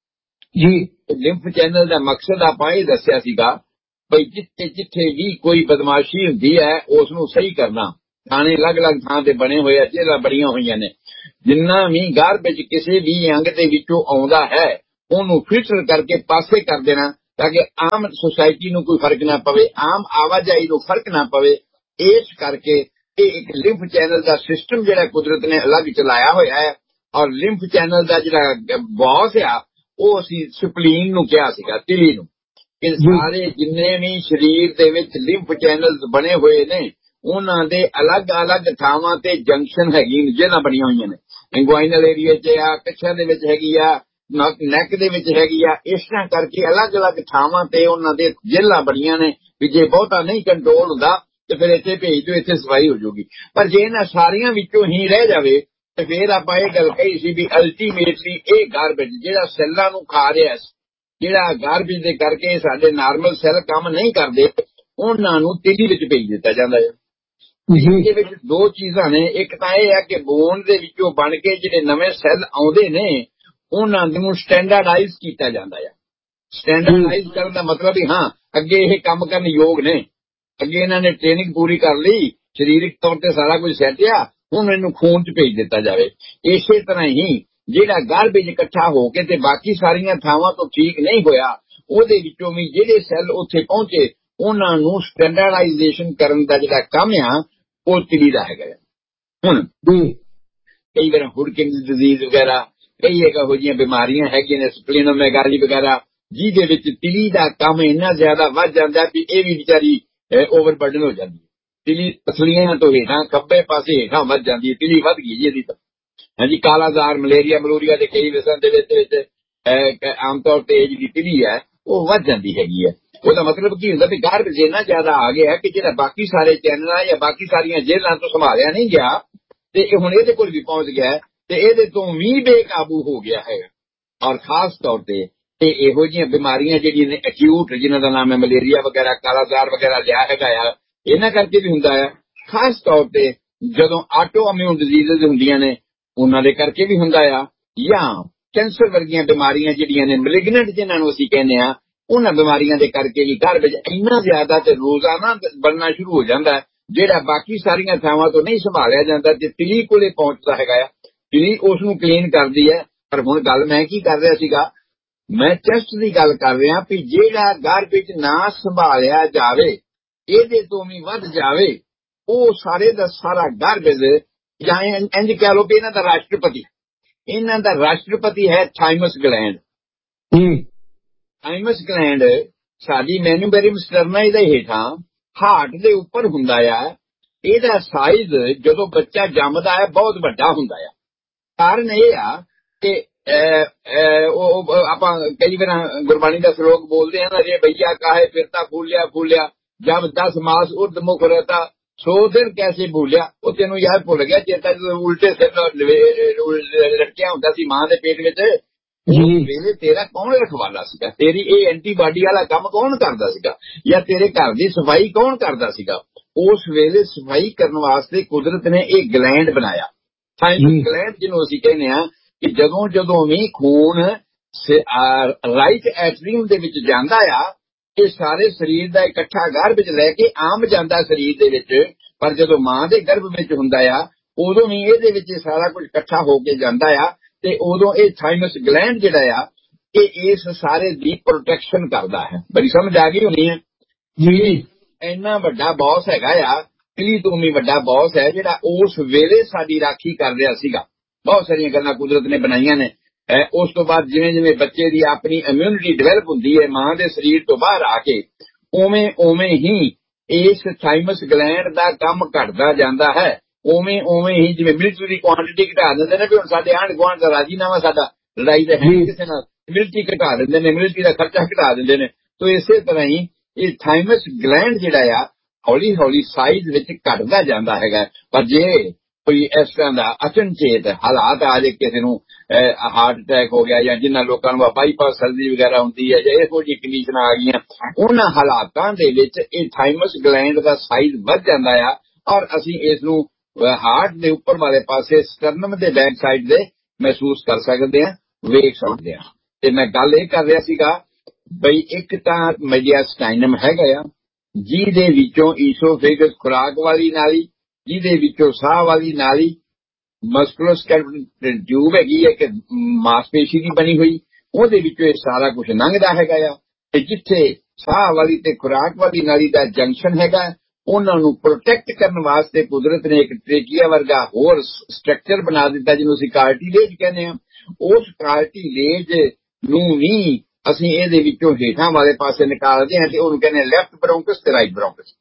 ਜੀ, ਲਿੰਫ ਚੈਨਲ ਦਾ ਮਕਸਦ ਆਪਾਂ ਇਹ ਦੱਸਿਆ ਸੀਗਾ ਬਈ ਜਿੱਥੇ ਜਿੱਥੇ ਵੀ ਕੋਈ ਬਦਮਾਸ਼ੀ ਹੁੰਦੀ ਹੈ ਉਸ ਨੂੰ ਸਹੀ ਕਰਨਾ। ਥਾਣੇ ਅਲੱਗ-ਅਲੱਗ ਥਾਂ ਤੇ ਬਣੇ ਹੋਏ ਆ, ਜੇਲ੍ਹਾਂ ਬਣੀਆਂ ਹੋਈਆਂ ਨੇ। ਜਿੰਨਾ ਵੀ ਗਾਰਬੇਜ ਕਿਸੇ ਵੀ ਅੰਗ ਦੇ ਵਿੱਚੋਂ ਆਉਂਦਾ ਹੈ ਉਹਨੂੰ ਫਿਲਟਰ ਕਰਕੇ ਪਾਸੇ ਕਰ ਦੇਣਾ, ਤਾਂ ਕਿ ਆਮ ਸੁਸਾਇਟੀ ਨੂੰ ਕੋਈ ਫਰਕ ਨਾ ਪਵੇ, ਆਮ ਆਵਾਜਾਈ ਨੂੰ ਫਰਕ ਨਾ ਪਵੇ। ਇਸ ਕਰਕੇ ਇਹ ਇੱਕ ਲਿੰਫ ਚੈਨਲ ਦਾ ਸਿਸਟਮ ਜਿਹੜਾ ਕੁਦਰਤ ਨੇ ਅਲੱਗ ਚਲਾਇਆ ਹੋਇਆ ਹੈ। ਔਰ ਲਿੰਫ ਚੈਨਲ ਦਾ ਜਿਹੜਾ ਬੌਸ ਆ ਉਹ ਅਸੀਂ ਸਪਲੀਨ ਨੂੰ ਕਿਹਾ ਸੀਗਾ, ਤਿਲੀ ਨੂੰ। ਇਹ ਸਾਰੇ ਜਿੰਨੇ ਵੀ ਸਰੀਰ ਦੇ ਵਿੱਚ ਲਿੰਫ ਚੈਨਲ ਬਣੇ ਹੋਏ ਨੇ ਉਹਨਾਂ ਦੇ ਅਲੱਗ-ਅਲੱਗ ਥਾਵਾਂ ਤੇ ਜੰਕਸ਼ਨ ਹੈਗੀ, ਜੇਲ੍ਹਾਂ ਬਣੀਆਂ ਹੋਈਆਂ ਨੇ। ਇੰਗੁਆਈਨਲ ਏਰੀਆ 'ਚ ਆ, ਕੱਛਾਂ ਦੇ ਵਿੱਚ ਹੈਗੀ ਆ, ਨੈਕ ਦੇ ਵਿੱਚ ਹੈਗੀ ਆ। ਇਸ ਤਰ੍ਹਾਂ ਕਰਕੇ ਅਲੱਗ-ਅਲੱਗ ਥਾਵਾਂ ਤੇ ਉਹਨਾਂ ਦੇ ਜੇਲ੍ਹਾਂ ਬਣੀਆਂ ਨੇ ਵੀ ਜੇ ਬਹੁਤਾ ਨਹੀਂ ਕੰਟਰੋਲ ਹੁੰਦਾ ਤੇ ਫਿਰ ਇੱਥੇ ਭੇਜ ਦਿਓ, ਇੱਥੇ ਸਫਾਈ ਹੋ ਜਾਊਗੀ। ਪਰ ਜੇ ਇਹਨਾਂ ਸਾਰੀਆਂ ਵਿੱਚੋਂ ਹੀ ਰਹਿ ਜਾਵੇ ਤੇ ਫਿਰ ਆਪਾਂ ਇਹ ਗੱਲ ਕਹੀ ਸੀ ਵੀ ਅਲਟੀਮੇਟਲੀ ਇਹ ਗਾਰਬੇਜ ਜਿਹੜਾ ਸੈੱਲਾਂ ਨੂੰ ਖਾ ਰਿਹਾ, ਜਿਹੜਾ ਗਾਰਬੇਜ ਦੇ ਕਰਕੇ ਸਾਡੇ ਨਾਰਮਲ ਸੈੱਲ ਕੰਮ ਨਹੀਂ ਕਰਦੇ, ਉਹਨਾਂ ਨੂੰ ਤਿਲੀ ਵਿੱਚ ਭੇਜ ਦਿੱਤਾ ਜਾਂਦਾ ਹੈ। ਇਹਦੇ ਵਿੱਚ ਦੋ ਚੀਜ਼ਾਂ ਨੇ, ਇੱਕ ਤਾਂ ਇਹ ਹੈ ਕਿ ਬੋਨ ਦੇ ਵਿੱਚੋਂ ਬਣ ਕੇ ਜਿਹੜੇ ਨਵੇਂ ਸੈੱਲ ਆਉਂਦੇ ਨੇ ਉਹਨਾਂ ਨੂੰ ਸਟੈਂਡਰਡਾਈਜ਼ ਕੀਤਾ ਜਾਂਦਾ ਹੈ। ਸਟੈਂਡਰਡਾਈਜ਼ ਕਰਨ ਦਾ ਮਤਲਬ ਹੀ ਹਾਂ ਅੱਗੇ ਇਹ ਕੰਮ ਕਰਨ ਯੋਗ ਨੇ, ਅੱਗੇ ਇਹਨਾਂ ਨੇ ਟ੍ਰੇਨਿੰਗ ਪੂਰੀ ਕਰ ਲਈ, ਸਰੀਰਕ ਤੌਰ ਤੇ ਸਾਰਾ ਕੁਝ ਸੈੱਟ ਆ, ਹੁਣ ਇਹਨੂੰ ਖੂਨ 'ਚ ਭੇਜ ਦਿੱਤਾ ਜਾਵੇ। ਇਸੇ ਤਰ੍ਹਾਂ ਹੀ ਜਿਹੜਾ ਗਾਰਬੇਜ ਇਕੱਠਾ ਹੋ ਕੇ ਤੇ ਬਾਕੀ ਸਾਰੀਆਂ ਥਾਵਾਂ ਤੋਂ ਠੀਕ ਨਹੀਂ ਹੋਇਆ, ਉਹਦੇ ਵਿੱਚੋਂ ਵੀ ਜਿਹੜੇ ਸੈੱਲ ਉੱਥੇ ਪਹੁੰਚੇ ਉਹਨਾਂ ਨੂੰ ਸਟੈਂਡਰਡਾਈਜੇਸ਼ਨ ਕਰਨ ਦਾ ਜਿਹੜਾ ਕੰਮ ਆ ਉਹ ਤਿਲੀ ਦਾ ਹੈਗਾ। ਹੁਣ ਕਈ ਵਾਰ ਹੁਡਕਿੰਸ ਡਿਜ਼ੀਜ਼ ਵਗੈਰਾ, ਕਈ ਇਹੋ ਜਿਹੀਆਂ ਬਿਮਾਰੀਆਂ ਹੈਗੀਆਂ ਨੇ, ਸਪਲੀਨੋਮੈਗਾਲੀ ਵਗੈਰਾ, ਜਿਹਦੇ ਵਿੱਚ ਤਿਲੀ ਦਾ ਕੰਮ ਇੰਨਾ ਜ਼ਿਆਦਾ ਵੱਧ ਜਾਂਦਾ ਵੀ ਇਹ ਵੀ ਵਿਚਾਰੀ ਓਵਰਬਰਡਨ ਹੋ ਜਾਂਦੀ ਹੈ। ਤਿਲੀ ਪਸਲੀਆਂ ਤੋਂ ਹੇਠਾਂ ਖੱਬੇ ਪਾਸੇ ਹੇਠਾਂ ਵੱਧ ਜਾਂਦੀ ਹੈ, ਤਿਲੀ ਵੱਧ ਗਈ ਜੀ ਇਹਦੀ ਤਾਂ। ਹਾਂਜੀ, ਕਾਲਾਜ਼ਾਰ, ਮਲੇਰੀਆ ਮਲੂਰੀਆ ਦੇ ਕਈ ਵਿਸ਼ਿਆਂ ਦੇ ਵਿੱਚ ਆਮ ਤੌਰ ਤੇ ਜਿਹੜੀ ਤਿਲੀ ਹੈ ਉਹ ਵੱਧ ਜਾਂਦੀ ਹੈਗੀ ਹੈ। ਉਹਦਾ ਮਤਲਬ ਕੀ ਹੁੰਦਾ ਵੀ ਗਾਰਬੇਜ ਇੰਨਾ ਜ਼ਿਆਦਾ ਆ ਗਿਆ ਕਿ ਜਿਹੜਾ ਬਾਕੀ ਸਾਰੇ ਚੈਨਲਾਂ ਜਾਂ ਬਾਕੀ ਸਾਰੀਆਂ ਜੇਲ੍ਹਾਂ ਤੋਂ ਸੰਭਾਲਿਆ ਨਹੀਂ ਗਿਆ ਤੇ ਇਹ ਹੁਣ ਇਹਦੇ ਕੋਲ ਵੀ ਪਹੁੰਚ ਗਿਆ ਤੇ ਇਹਦੇ ਤੋਂ ਵੀ ਬੇਕਾਬੂ ਹੋ ਗਿਆ ਹੈ। ਔਰ ਖਾਸ ਤੌਰ ਤੇ ਇਹ ਇਹੋ ਜਿਹੀਆਂ ਬਿਮਾਰੀਆਂ ਜਿਹੜੀਆਂ ਨੇ ਅਕਿਊਟ, ਜਿਨ੍ਹਾਂ ਦਾ ਨਾਮ ਹੈ ਮਲੇਰੀਆ ਵਗੈਰਾ, ਕਾਲਾਜ਼ਾਰ ਵਗੈਰਾ ਲਿਆ ਹੈਗਾ ਆ, ਇਹਨਾਂ ਕਰਕੇ ਵੀ ਹੁੰਦਾ ਹੈ। ਖਾਸ ਤੌਰ ਤੇ ਜਦੋਂ ਆਟੋ ਇਮਿਊਨ ਡਿਜ਼ੀਜ਼ ਹੁੰਦੀਆਂ ਨੇ ਉਹਨਾਂ ਦੇ ਕਰਕੇ ਵੀ ਹੁੰਦਾ ਆ, ਜਾਂ ਕੈਂਸਰ ਵਰਗੀਆਂ ਬਿਮਾਰੀਆਂ ਜਿਹੜੀਆਂ ਨੇ ਮੈਲਿਗਨੈਂਟ ਜਿਨ੍ਹਾਂ ਨੂੰ ਅਸੀਂ ਕਹਿੰਦੇ ਆ, ਉਹਨਾਂ ਬਿਮਾਰੀਆਂ ਦੇ ਕਰਕੇ ਵੀ ਗਾਰਬੇਜ ਇੰਨਾ ਜ਼ਿਆਦਾ ਤੇ ਰੋਜ਼ਾਨਾ ਬਣਨਾ ਸ਼ੁਰੂ ਹੋ ਜਾਂਦਾ ਹੈ, ਜਿਹੜਾ ਬਾਕੀ ਸਾਰੀਆਂ ਥਾਵਾਂ ਤੋਂ ਨਹੀਂ ਸੰਭਾਲਿਆ ਜਾਂਦਾ ਤੇ ਤਿਲੀ ਕੋਲੇ ਪਹੁੰਚਦਾ ਹੈਗਾ ਆ। ਤਿਲੀ ਉਸ ਨੂੰ ਕਲੀਨ ਕਰਦੀ ਹੈ। ਪਰ ਹੁਣ ਗੱਲ ਮੈਂ ਕੀ ਕਰ ਰਿਹਾ ਸੀਗਾ, ਮੈਂ ਚੈਸਟ ਦੀ ਗੱਲ ਕਰ ਰਿਹਾ ਵੀ ਜਿਹੜਾ ਗਾਰਬੇਜ ਨਾ ਸੰਭਾਲਿਆ ਜਾਵੇ, ਇਹਦੇ ਤੋਂ ਵੀ ਵੱਧ ਜਾਵੇ, ਉਹ ਸਾਰੇ ਦਾ ਸਾਰਾ ਗਾਰਬੇਜ ਜਾਂ ਇੰਝ ਕਹਿ ਲਓ ਵੀ ਇਹਨਾਂ ਦਾ ਰਾਸ਼ਟਰਪਤੀ ਇਹਨਾਂ ਦਾ ਰਾਸ਼ਟਰਪਤੀ ਹੈ ਥਾਈਮਸ ਗਲੈਂਡ। ਥਾਈਮਸ ਗਲੈਂਡ ਸਾਡੀ ਮੈਨੂਬਰੀਅਮ ਸਟਰਨਾਈ ਦੇ ਹੇਠਾਂ ਹਾਰਟ ਦੇ ਉੱਪਰ ਹੁੰਦਾ ਆ। ਇਹਦਾ ਸਾਈਜ਼ ਜਦੋਂ ਬੱਚਾ ਜੰਮਦਾ ਹੈ ਬਹੁਤ ਵੱਡਾ ਹੁੰਦਾ ਆ। ਕਾਰਨ ਇਹ ਆ ਕਿ ਉਹ ਆਪਾਂ ਕਈ ਵਾਰ ਗੁਰਬਾਣੀ ਦਾ ਸ਼ਲੋਕ ਬੋਲਦੇ ਹਾਂ ਨਾ, ਰੇ ਭਈਆ ਕਾਹੇ ਫਿਰਤਾ ਫੂਲਿਆ ਫੂਲਿਆ ਜਬ ਦਸ ਮਾਸ ਉਰਦ ਮੁਖ ਰਹਤਾ ਸੋ ਦਿਨ ਕੈਸੇ ਭੂਲਿਆ। ਉਹ ਤੈਨੂੰ ਯਾਦ ਭੁੱਲ ਗਿਆ ਚੇਤਾ ਜਦੋਂ ਉਲਟੇ ਸਿਰ ਲਟਕਿਆ ਹੁੰਦਾ ਸੀ ਮਾਂ ਦੇ ਪੇਟ ਵਿੱਚ, ਉਸ ਵੇਲੇ ਤੇਰਾ ਕੌਣ ਰਖਵਾਲਾ ਸੀਗਾ, ਤੇਰੀ ਇਹ ਐਂਟੀਬਾਡੀ ਵਾਲਾ ਕੰਮ ਕੌਣ ਕਰਦਾ ਸੀਗਾ, ਜਾਂ ਤੇਰੇ ਘਰ ਦੀ ਸਫਾਈ ਕੌਣ ਕਰਦਾ ਸੀਗਾ। ਉਸ ਵੇਲੇ ਸਫਾਈ ਕਰਨ ਵਾਸਤੇ ਕੁਦਰਤ ਨੇ ਇਹ ਗਲੈਂਡ ਬਣਾਇਆ, ਥਾਈਮਸ ਗਲੈਂਡ, ਜਿਹਨੂੰ ਅਸੀਂ ਕਹਿੰਦੇ ਹਾਂ ਕਿ ਜਦੋਂ ਜਦੋਂ ਵੀ ਖੂਨ ਰਾਈਟ ਐਟਰੀਅਮ ਦੇ ਵਿੱਚ ਜਾਂਦਾ ਆ, ਇਹ ਸਾਰੇ ਸਰੀਰ ਦਾ ਇਕੱਠਾ ਗਾਰਬੇਜ ਲੈ ਕੇ ਆਮ ਜਾਂਦਾ ਸਰੀਰ ਦੇ ਵਿੱਚ। ਪਰ ਜਦੋਂ ਮਾਂ ਦੇ ਗਰਭ ਵਿੱਚ ਹੁੰਦਾ ਆ ਉਦੋਂ ਵੀ ਇਹਦੇ ਵਿੱਚ ਸਾਰਾ ਕੁਝ ਇਕੱਠਾ ਹੋ ਕੇ ਜਾਂਦਾ ਆ, ਤੇ ਉਦੋਂ ਇਹ ਥਾਈਮਸ ਗਲੈਂਡ ਜਿਹੜਾ ਆ ਇਹ ਇਸ ਸਾਰੇ ਦੀ ਪ੍ਰੋਟੈਕਸ਼ਨ ਕਰਦਾ ਹੈ। ਬੜੀ ਸਮਝ ਆ ਗਈ ਹੋਣੀ ਹੈ ਜੀ। ਇੰਨਾ ਵੱਡਾ ਬੌਸ ਹੈਗਾ ਆ, ਕਿਲੀ ਤੋਂ ਵੀ ਵੱਡਾ ਬੌਸ ਹੈ ਜਿਹੜਾ ਉਸ ਵੇਲੇ ਸਾਡੀ ਰਾਖੀ ਕਰ ਰਿਹਾ ਸੀਗਾ। ਬਹੁਤ ਸਾਰੀਆਂ ਗੱਲਾਂ ਕੁਦਰਤ ਨੇ ਬਣਾਈਆਂ ਨੇ। ਉਸ ਤੋਂ ਬਾਅਦ ਜਿਵੇਂ ਜਿਵੇਂ ਬੱਚੇ ਦੀ ਆਪਣੀ ਇਮਿਊਨਿਟੀ ਡਿਵੈਲਪ ਹੁੰਦੀ ਹੈ ਮਾਂ ਦੇ ਸਰੀਰ ਤੋਂ ਬਾਹਰ ਆ ਕੇ, ਉਵੇਂ ਉਵੇਂ ਹੀ ਇਸ ਥਾਈਮਸ ਗਲੈਂਡ ਦਾ ਕੰਮ ਘਟਦਾ ਜਾਂਦਾ ਹੈ। ਉਵੇਂ ਉਵੇਂ ਹੀ ਜਿਵੇਂ ਮਿਲਟਰੀ ਦੀ ਕੁਆਂਟਿਟੀ ਘਟਾ ਦਿੰਦੇ ਨੇ ਵੀ ਹੁਣ ਸਾਡੇ ਆਂਢ ਗੁਆਂਢ ਦਾ ਰਾਜੀਨਾਮਾ ਸਾਡਾ, ਲੜਾਈ ਦਾ ਹੈ ਕਿਸੇ ਨਾਲ, ਮਿਲਟਰੀ ਘਟਾ ਦਿੰਦੇ ਨੇ, ਮਿਲਟਰੀ ਦਾ ਖਰਚਾ ਘਟਾ ਦਿੰਦੇ ਨੇ। ਤੋ ਇਸੇ ਤਰ੍ਹਾਂ ਹੀ ਇਹ ਥਾਈਮਸ ਗਲੈਂਡ ਜਿਹੜਾ ਆ ਹੌਲੀ ਹੌਲੀ ਸਾਈਜ਼ ਵਿੱਚ ਘਟਦਾ ਜਾਂਦਾ ਹੈਗਾ। ਪਰ ਜੇ ਕੋਈ ਇਸ ਤਰ੍ਹਾਂ ਦਾ ਅਚਨਚੇਤ ਹਾਲਾਤ ਆ ਜੇ, ਕਿਸੇ ਨੂੰ ਹਾਰਟ ਅਟੈਕ ਹੋ ਗਿਆ ਜਾਂ ਜਿਨ੍ਹਾਂ ਲੋਕਾਂ ਨੂੰ ਬਾਈਪਾਸ ਸਰਜਰੀ ਵਗੈਰਾ ਹੁੰਦੀ ਹੈ ਜਾਂ ਇਹੋ ਜਿਹੀ ਕੰਡੀਸ਼ਨਾਂ ਆ ਗਈਆਂ, ਉਹਨਾਂ ਹਾਲਾਤਾਂ ਦੇ ਵਿੱਚ ਇਹ ਥਾਈਮਸ ਗਲੈਂਡ ਦਾ ਸਾਈਜ਼ ਵੱਧ ਜਾਂਦਾ ਆ ਔਰ ਅਸੀਂ ਇਸ ਨੂੰ ਹਾਰਟ ਦੇ ਉੱਪਰ ਵਾਲੇ ਪਾਸੇ ਸਟਰਨਮ ਦੇ ਬੈਕ ਸਾਈਡ ਦੇ ਮਹਿਸੂਸ ਕਰ ਸਕਦੇ ਹਾਂ, ਵੇਖ ਸਕਦੇ ਹਾਂ। ਤੇ ਮੈਂ ਗੱਲ ਇਹ ਕਰ ਰਿਹਾ ਸੀਗਾ ਬਈ ਇੱਕ ਤਾਂ ਮੀਡੀਆਸਟਾਈਨਮ ਹੈਗਾ ਆ ਜਿਹਦੇ ਵਿੱਚੋਂ ਈਸੋਫੇਗਸ ਖੁਰਾਕ ਵਾਲੀ ਨਾਲੀ, ਜਿਹਦੇ ਵਿੱਚੋਂ ਸਾਹ ਵਾਲੀ ਨਾਲੀ, ਮਸਕੂਲੋਸਕੈਲੇਟਲ ਟਿਊਬ ਹੈਗੀ ਹੈ ਕਿ ਮਾਸਪੇਸ਼ੀ ਦੀ ਬਣੀ ਹੋਈ, ਉਹਦੇ ਵਿੱਚੋਂ ਇਹ ਸਾਰਾ ਕੁਝ ਲੰਘਦਾ ਹੈਗਾ ਆ। ਤੇ ਜਿੱਥੇ ਸਾਹ ਵਾਲੀ ਤੇ ਖੁਰਾਕ ਵਾਲੀ ਨਾਲੀ ਦਾ ਜੰਕਸ਼ਨ ਹੈਗਾ, ਉਹਨਾਂ ਨੂੰ ਪ੍ਰੋਟੈਕਟ ਕਰਨ ਵਾਸਤੇ ਕੁਦਰਤ ਨੇ ਇੱਕ ਟ੍ਰੇਕੀਆ ਵਰਗਾ ਹੋਰ ਸਟਰਕਚਰ ਬਣਾ ਦਿੱਤਾ ਜਿਹਨੂੰ ਅਸੀਂ ਕਾਰਟੀਲੇਜ ਕਹਿੰਦੇ ਹਾਂ। ਉਸ ਕਾਰਟੀਲੇਜ ਨੂੰ ਵੀ ਅਸੀਂ ਇਹਦੇ ਵਿੱਚੋਂ ਹੇਠਾਂ ਵਾਲੇ ਪਾਸੇ ਨਿਕਾਲਦੇ ਹਾਂ ਤੇ ਉਹਨੂੰ ਕਹਿੰਦੇ ਲੈਫਟ ਬ੍ਰੌਂਕਸ ਤੇ ਰਾਈਟ ਬ੍ਰੌਂਕਸ।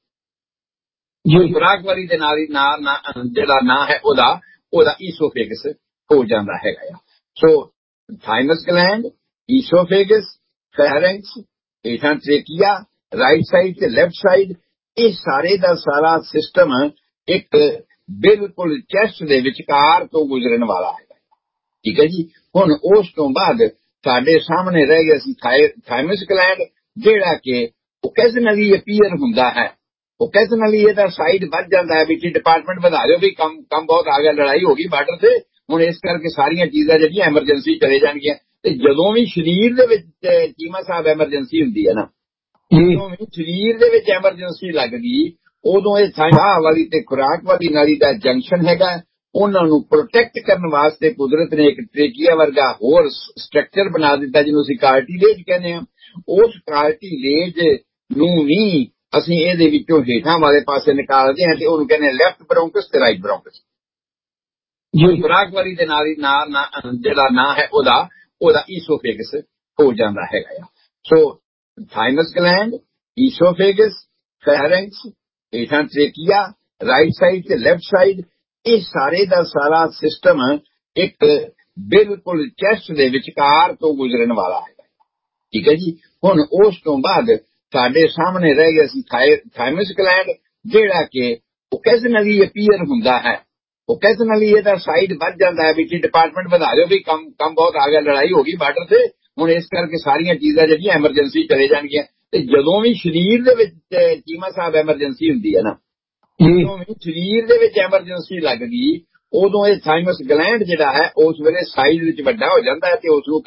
ਜੀ ਖੁਰਾਕ ਵਾਲੀ ਦੇ ਨਾਲ ਹੀ ਨਾ ਜਿਹੜਾ ਨਾਂ ਹੈ ਉਹਦਾ ਉਹਦਾ ਈਸੋਫੇਗਸ ਹੋ ਜਾਂਦਾ ਹੈਗਾ ਆ। ਸੋ ਥਾਈਮਸ ਗਲੈਂਡ, ਈਸੋਫੇਗਸ, ਫੈਰਿੰਕਸ, ਹੇਠਾਂ ਟ੍ਰੇਕੀਆ, ਰਾਈਟ ਸਾਈਡ ਤੇ ਲੈਫਟ ਸਾਈਡ, ਇਹ ਸਾਰੇ ਦਾ ਸਾਰਾ ਸਿਸਟਮ ਇੱਕ ਬਿਲਕੁਲ ਚੈਸਟ ਦੇ ਵਿਚਕਾਰ ਤੋਂ ਗੁਜ਼ਰਨ ਵਾਲਾ ਹੈਗਾ। ਠੀਕ ਹੈ ਜੀ। ਹੁਣ ਉਸ ਤੋਂ ਬਾਅਦ ਸਾਡੇ ਸਾਹਮਣੇ ਰਹਿ ਗਿਆ ਸੀ ਥਾਈਮਸ ਗਲੈਂਡ, ਜਿਹੜਾ ਕਿ ਓਕੇਜ਼ਨਲੀ ਅਪੀਅਰ ਹੁੰਦਾ ਹੈ। ਓਕੇਜ਼ਨਲੀ ਇਹਦਾ ਸਾਈਡ ਵੱਧ ਜਾਂਦਾ ਹੈ, ਵਿੱਚ ਡਿਪਾਰਟਮੈਂਟ ਵਧਾ ਦਿਓ ਵੀ ਕੰਮ ਕੰਮ ਬਹੁਤ ਆ ਗਿਆ, ਲੜਾਈ ਹੋ ਗਈ ਬਾਰਡਰ ਤੇ, ਹੁਣ ਇਸ ਕਰਕੇ ਸਾਰੀਆਂ ਚੀਜ਼ਾਂ ਜਿਹੜੀਆਂ ਐਮਰਜੈਂਸੀ ਚਲੇ ਜਾਣਗੀਆਂ। ਤੇ ਜਦੋਂ ਵੀ ਸਰੀਰ ਦੇ ਵਿੱਚ ਚੀਮਾ ਸਾਹਿਬ ਐਮਰਜੈਂਸੀ ਹੁੰਦੀ ਹੈ ਨਾ, ਜਦੋਂ ਵੀ ਸਰੀਰ ਦੇ ਵਿੱਚ ਐਮਰਜੈਂਸੀ ਲੱਗਦੀ, ਉਦੋਂ ਇਹ ਸਾਹ ਵਾਲੀ ਤੇ ਖੁਰਾਕ ਵਾਲੀ ਨਾਲੀ ਦਾ ਜੰਕਸ਼ਨ ਹੈਗਾ, ਉਹਨਾਂ ਨੂੰ ਪ੍ਰੋਟੈਕਟ ਕਰਨ ਵਾਸਤੇ ਕੁਦਰਤ ਨੇ ਇੱਕ ਟ੍ਰੇਕੀਆ ਵਰਗਾ ਹੋਰ ਸਟਰਕਚਰ ਬਣਾ ਦਿੱਤਾ ਜਿਹਨੂੰ ਅਸੀਂ ਕਾਰਟੀਲੇਜ ਕਹਿੰਦੇ ਹਾਂ। ਉਸ ਕਾਰਟੀਲੇਜ ਨੂੰ ਵੀ ਅਸੀਂ ਇਹਦੇ ਵਿੱਚੋਂ ਹੇਠਾਂ ਵਾਲੇ ਪਾਸੇ ਨਿਕਾਲਦੇ ਹਾਂ ਤੇ ਉਹਨੂੰ ਕਹਿੰਦੇ ਲੈਫਟ ਬ੍ਰੌਂਕਸ ਤੇ ਰਾਈਟ ਬ੍ਰੌਂਕਸ। ਜੀ ਖੁਰਾਕ ਵਾਲੀ ਦੇ ਨਾਲ ਹੀ ਨਾਂ ਜਿਹੜਾ ਨਾਂ ਹੈ ਉਹਦਾ ਉਹਦਾ ਈਸੋਫੇਗਸ ਹੋ ਜਾਂਦਾ ਹੈਗਾ ਆ। ਸੋ ਥਾਈਮਸ ਗਲੈਂਡ, ਈਸੋਫੇਗਸ, ਫੈਰਿੰਕਸ, ਹੇਠਾਂ ਟ੍ਰੇਕੀਆ, ਰਾਈਟ ਸਾਈਡ ਤੇ ਲੈਫਟ ਸਾਈਡ, ਇਹ ਸਾਰੇ ਦਾ ਸਾਰਾ ਸਿਸਟਮ ਇੱਕ ਬਿਲਕੁਲ ਚੈਸਟ ਦੇ ਵਿਚਕਾਰ ਤੋਂ ਗੁਜ਼ਰਨ ਵਾਲਾ ਹੈਗਾ। ਠੀਕ ਹੈ ਜੀ। ਹੁਣ ਉਸ ਤੋਂ ਬਾਅਦ ਸਾਡੇ ਸਾਹਮਣੇ ਰਹਿ ਗਿਆ ਸੀ ਥਾਈਮਸ ਗਲੈਂਡ, ਜਿਹੜਾ ਕਿ ਓਕੇਜ਼ਨਲੀ ਅਪੀਅਰ ਹੁੰਦਾ ਹੈ। ਓਕੇਜ਼ਨਲੀ ਇਹਦਾ ਸਾਈਡ ਵੱਧ ਜਾਂਦਾ ਹੈ, ਵਿੱਚ ਡਿਪਾਰਟਮੈਂਟ ਵਧਾ ਦਿਓ ਵੀ ਕੰਮ ਕੰਮ ਬਹੁਤ ਆ ਗਿਆ, ਲੜਾਈ ਹੋ ਗਈ ਬਾਰਡਰ ਤੇ, ਹੁਣ ਇਸ ਕਰਕੇ ਸਾਰੀਆਂ ਚੀਜ਼ਾਂ ਜਿਹੜੀਆਂ ਐਮਰਜੈਂਸੀ ਚਲੇ ਜਾਣਗੀਆਂ। ਤੇ ਜਦੋਂ ਵੀ ਸਰੀਰ ਦੇ ਵਿੱਚ ਚੀਮਾ ਸਾਹਿਬ ਐਮਰਜੈਂਸੀ ਹੁੰਦੀ ਹੈ ਨਾ, ਜਦੋਂ ਵੀ ਸਰੀਰ ਦੇ ਵਿੱਚ ਐਮਰਜੈਂਸੀ ਲੱਗਦੀ, ਉਦੋਂ ਇਹ ਥਾਈਮਸ ਗਲੈਂਡ ਜਿਹੜਾ ਹੈ ਉਸ ਵੇਲੇ ਸਾਈਜ਼ ਵਿੱਚ ਵੱਡਾ ਹੋ ਜਾਂਦਾ ਹੈ ਤੇ ਉਸ ਨੂੰ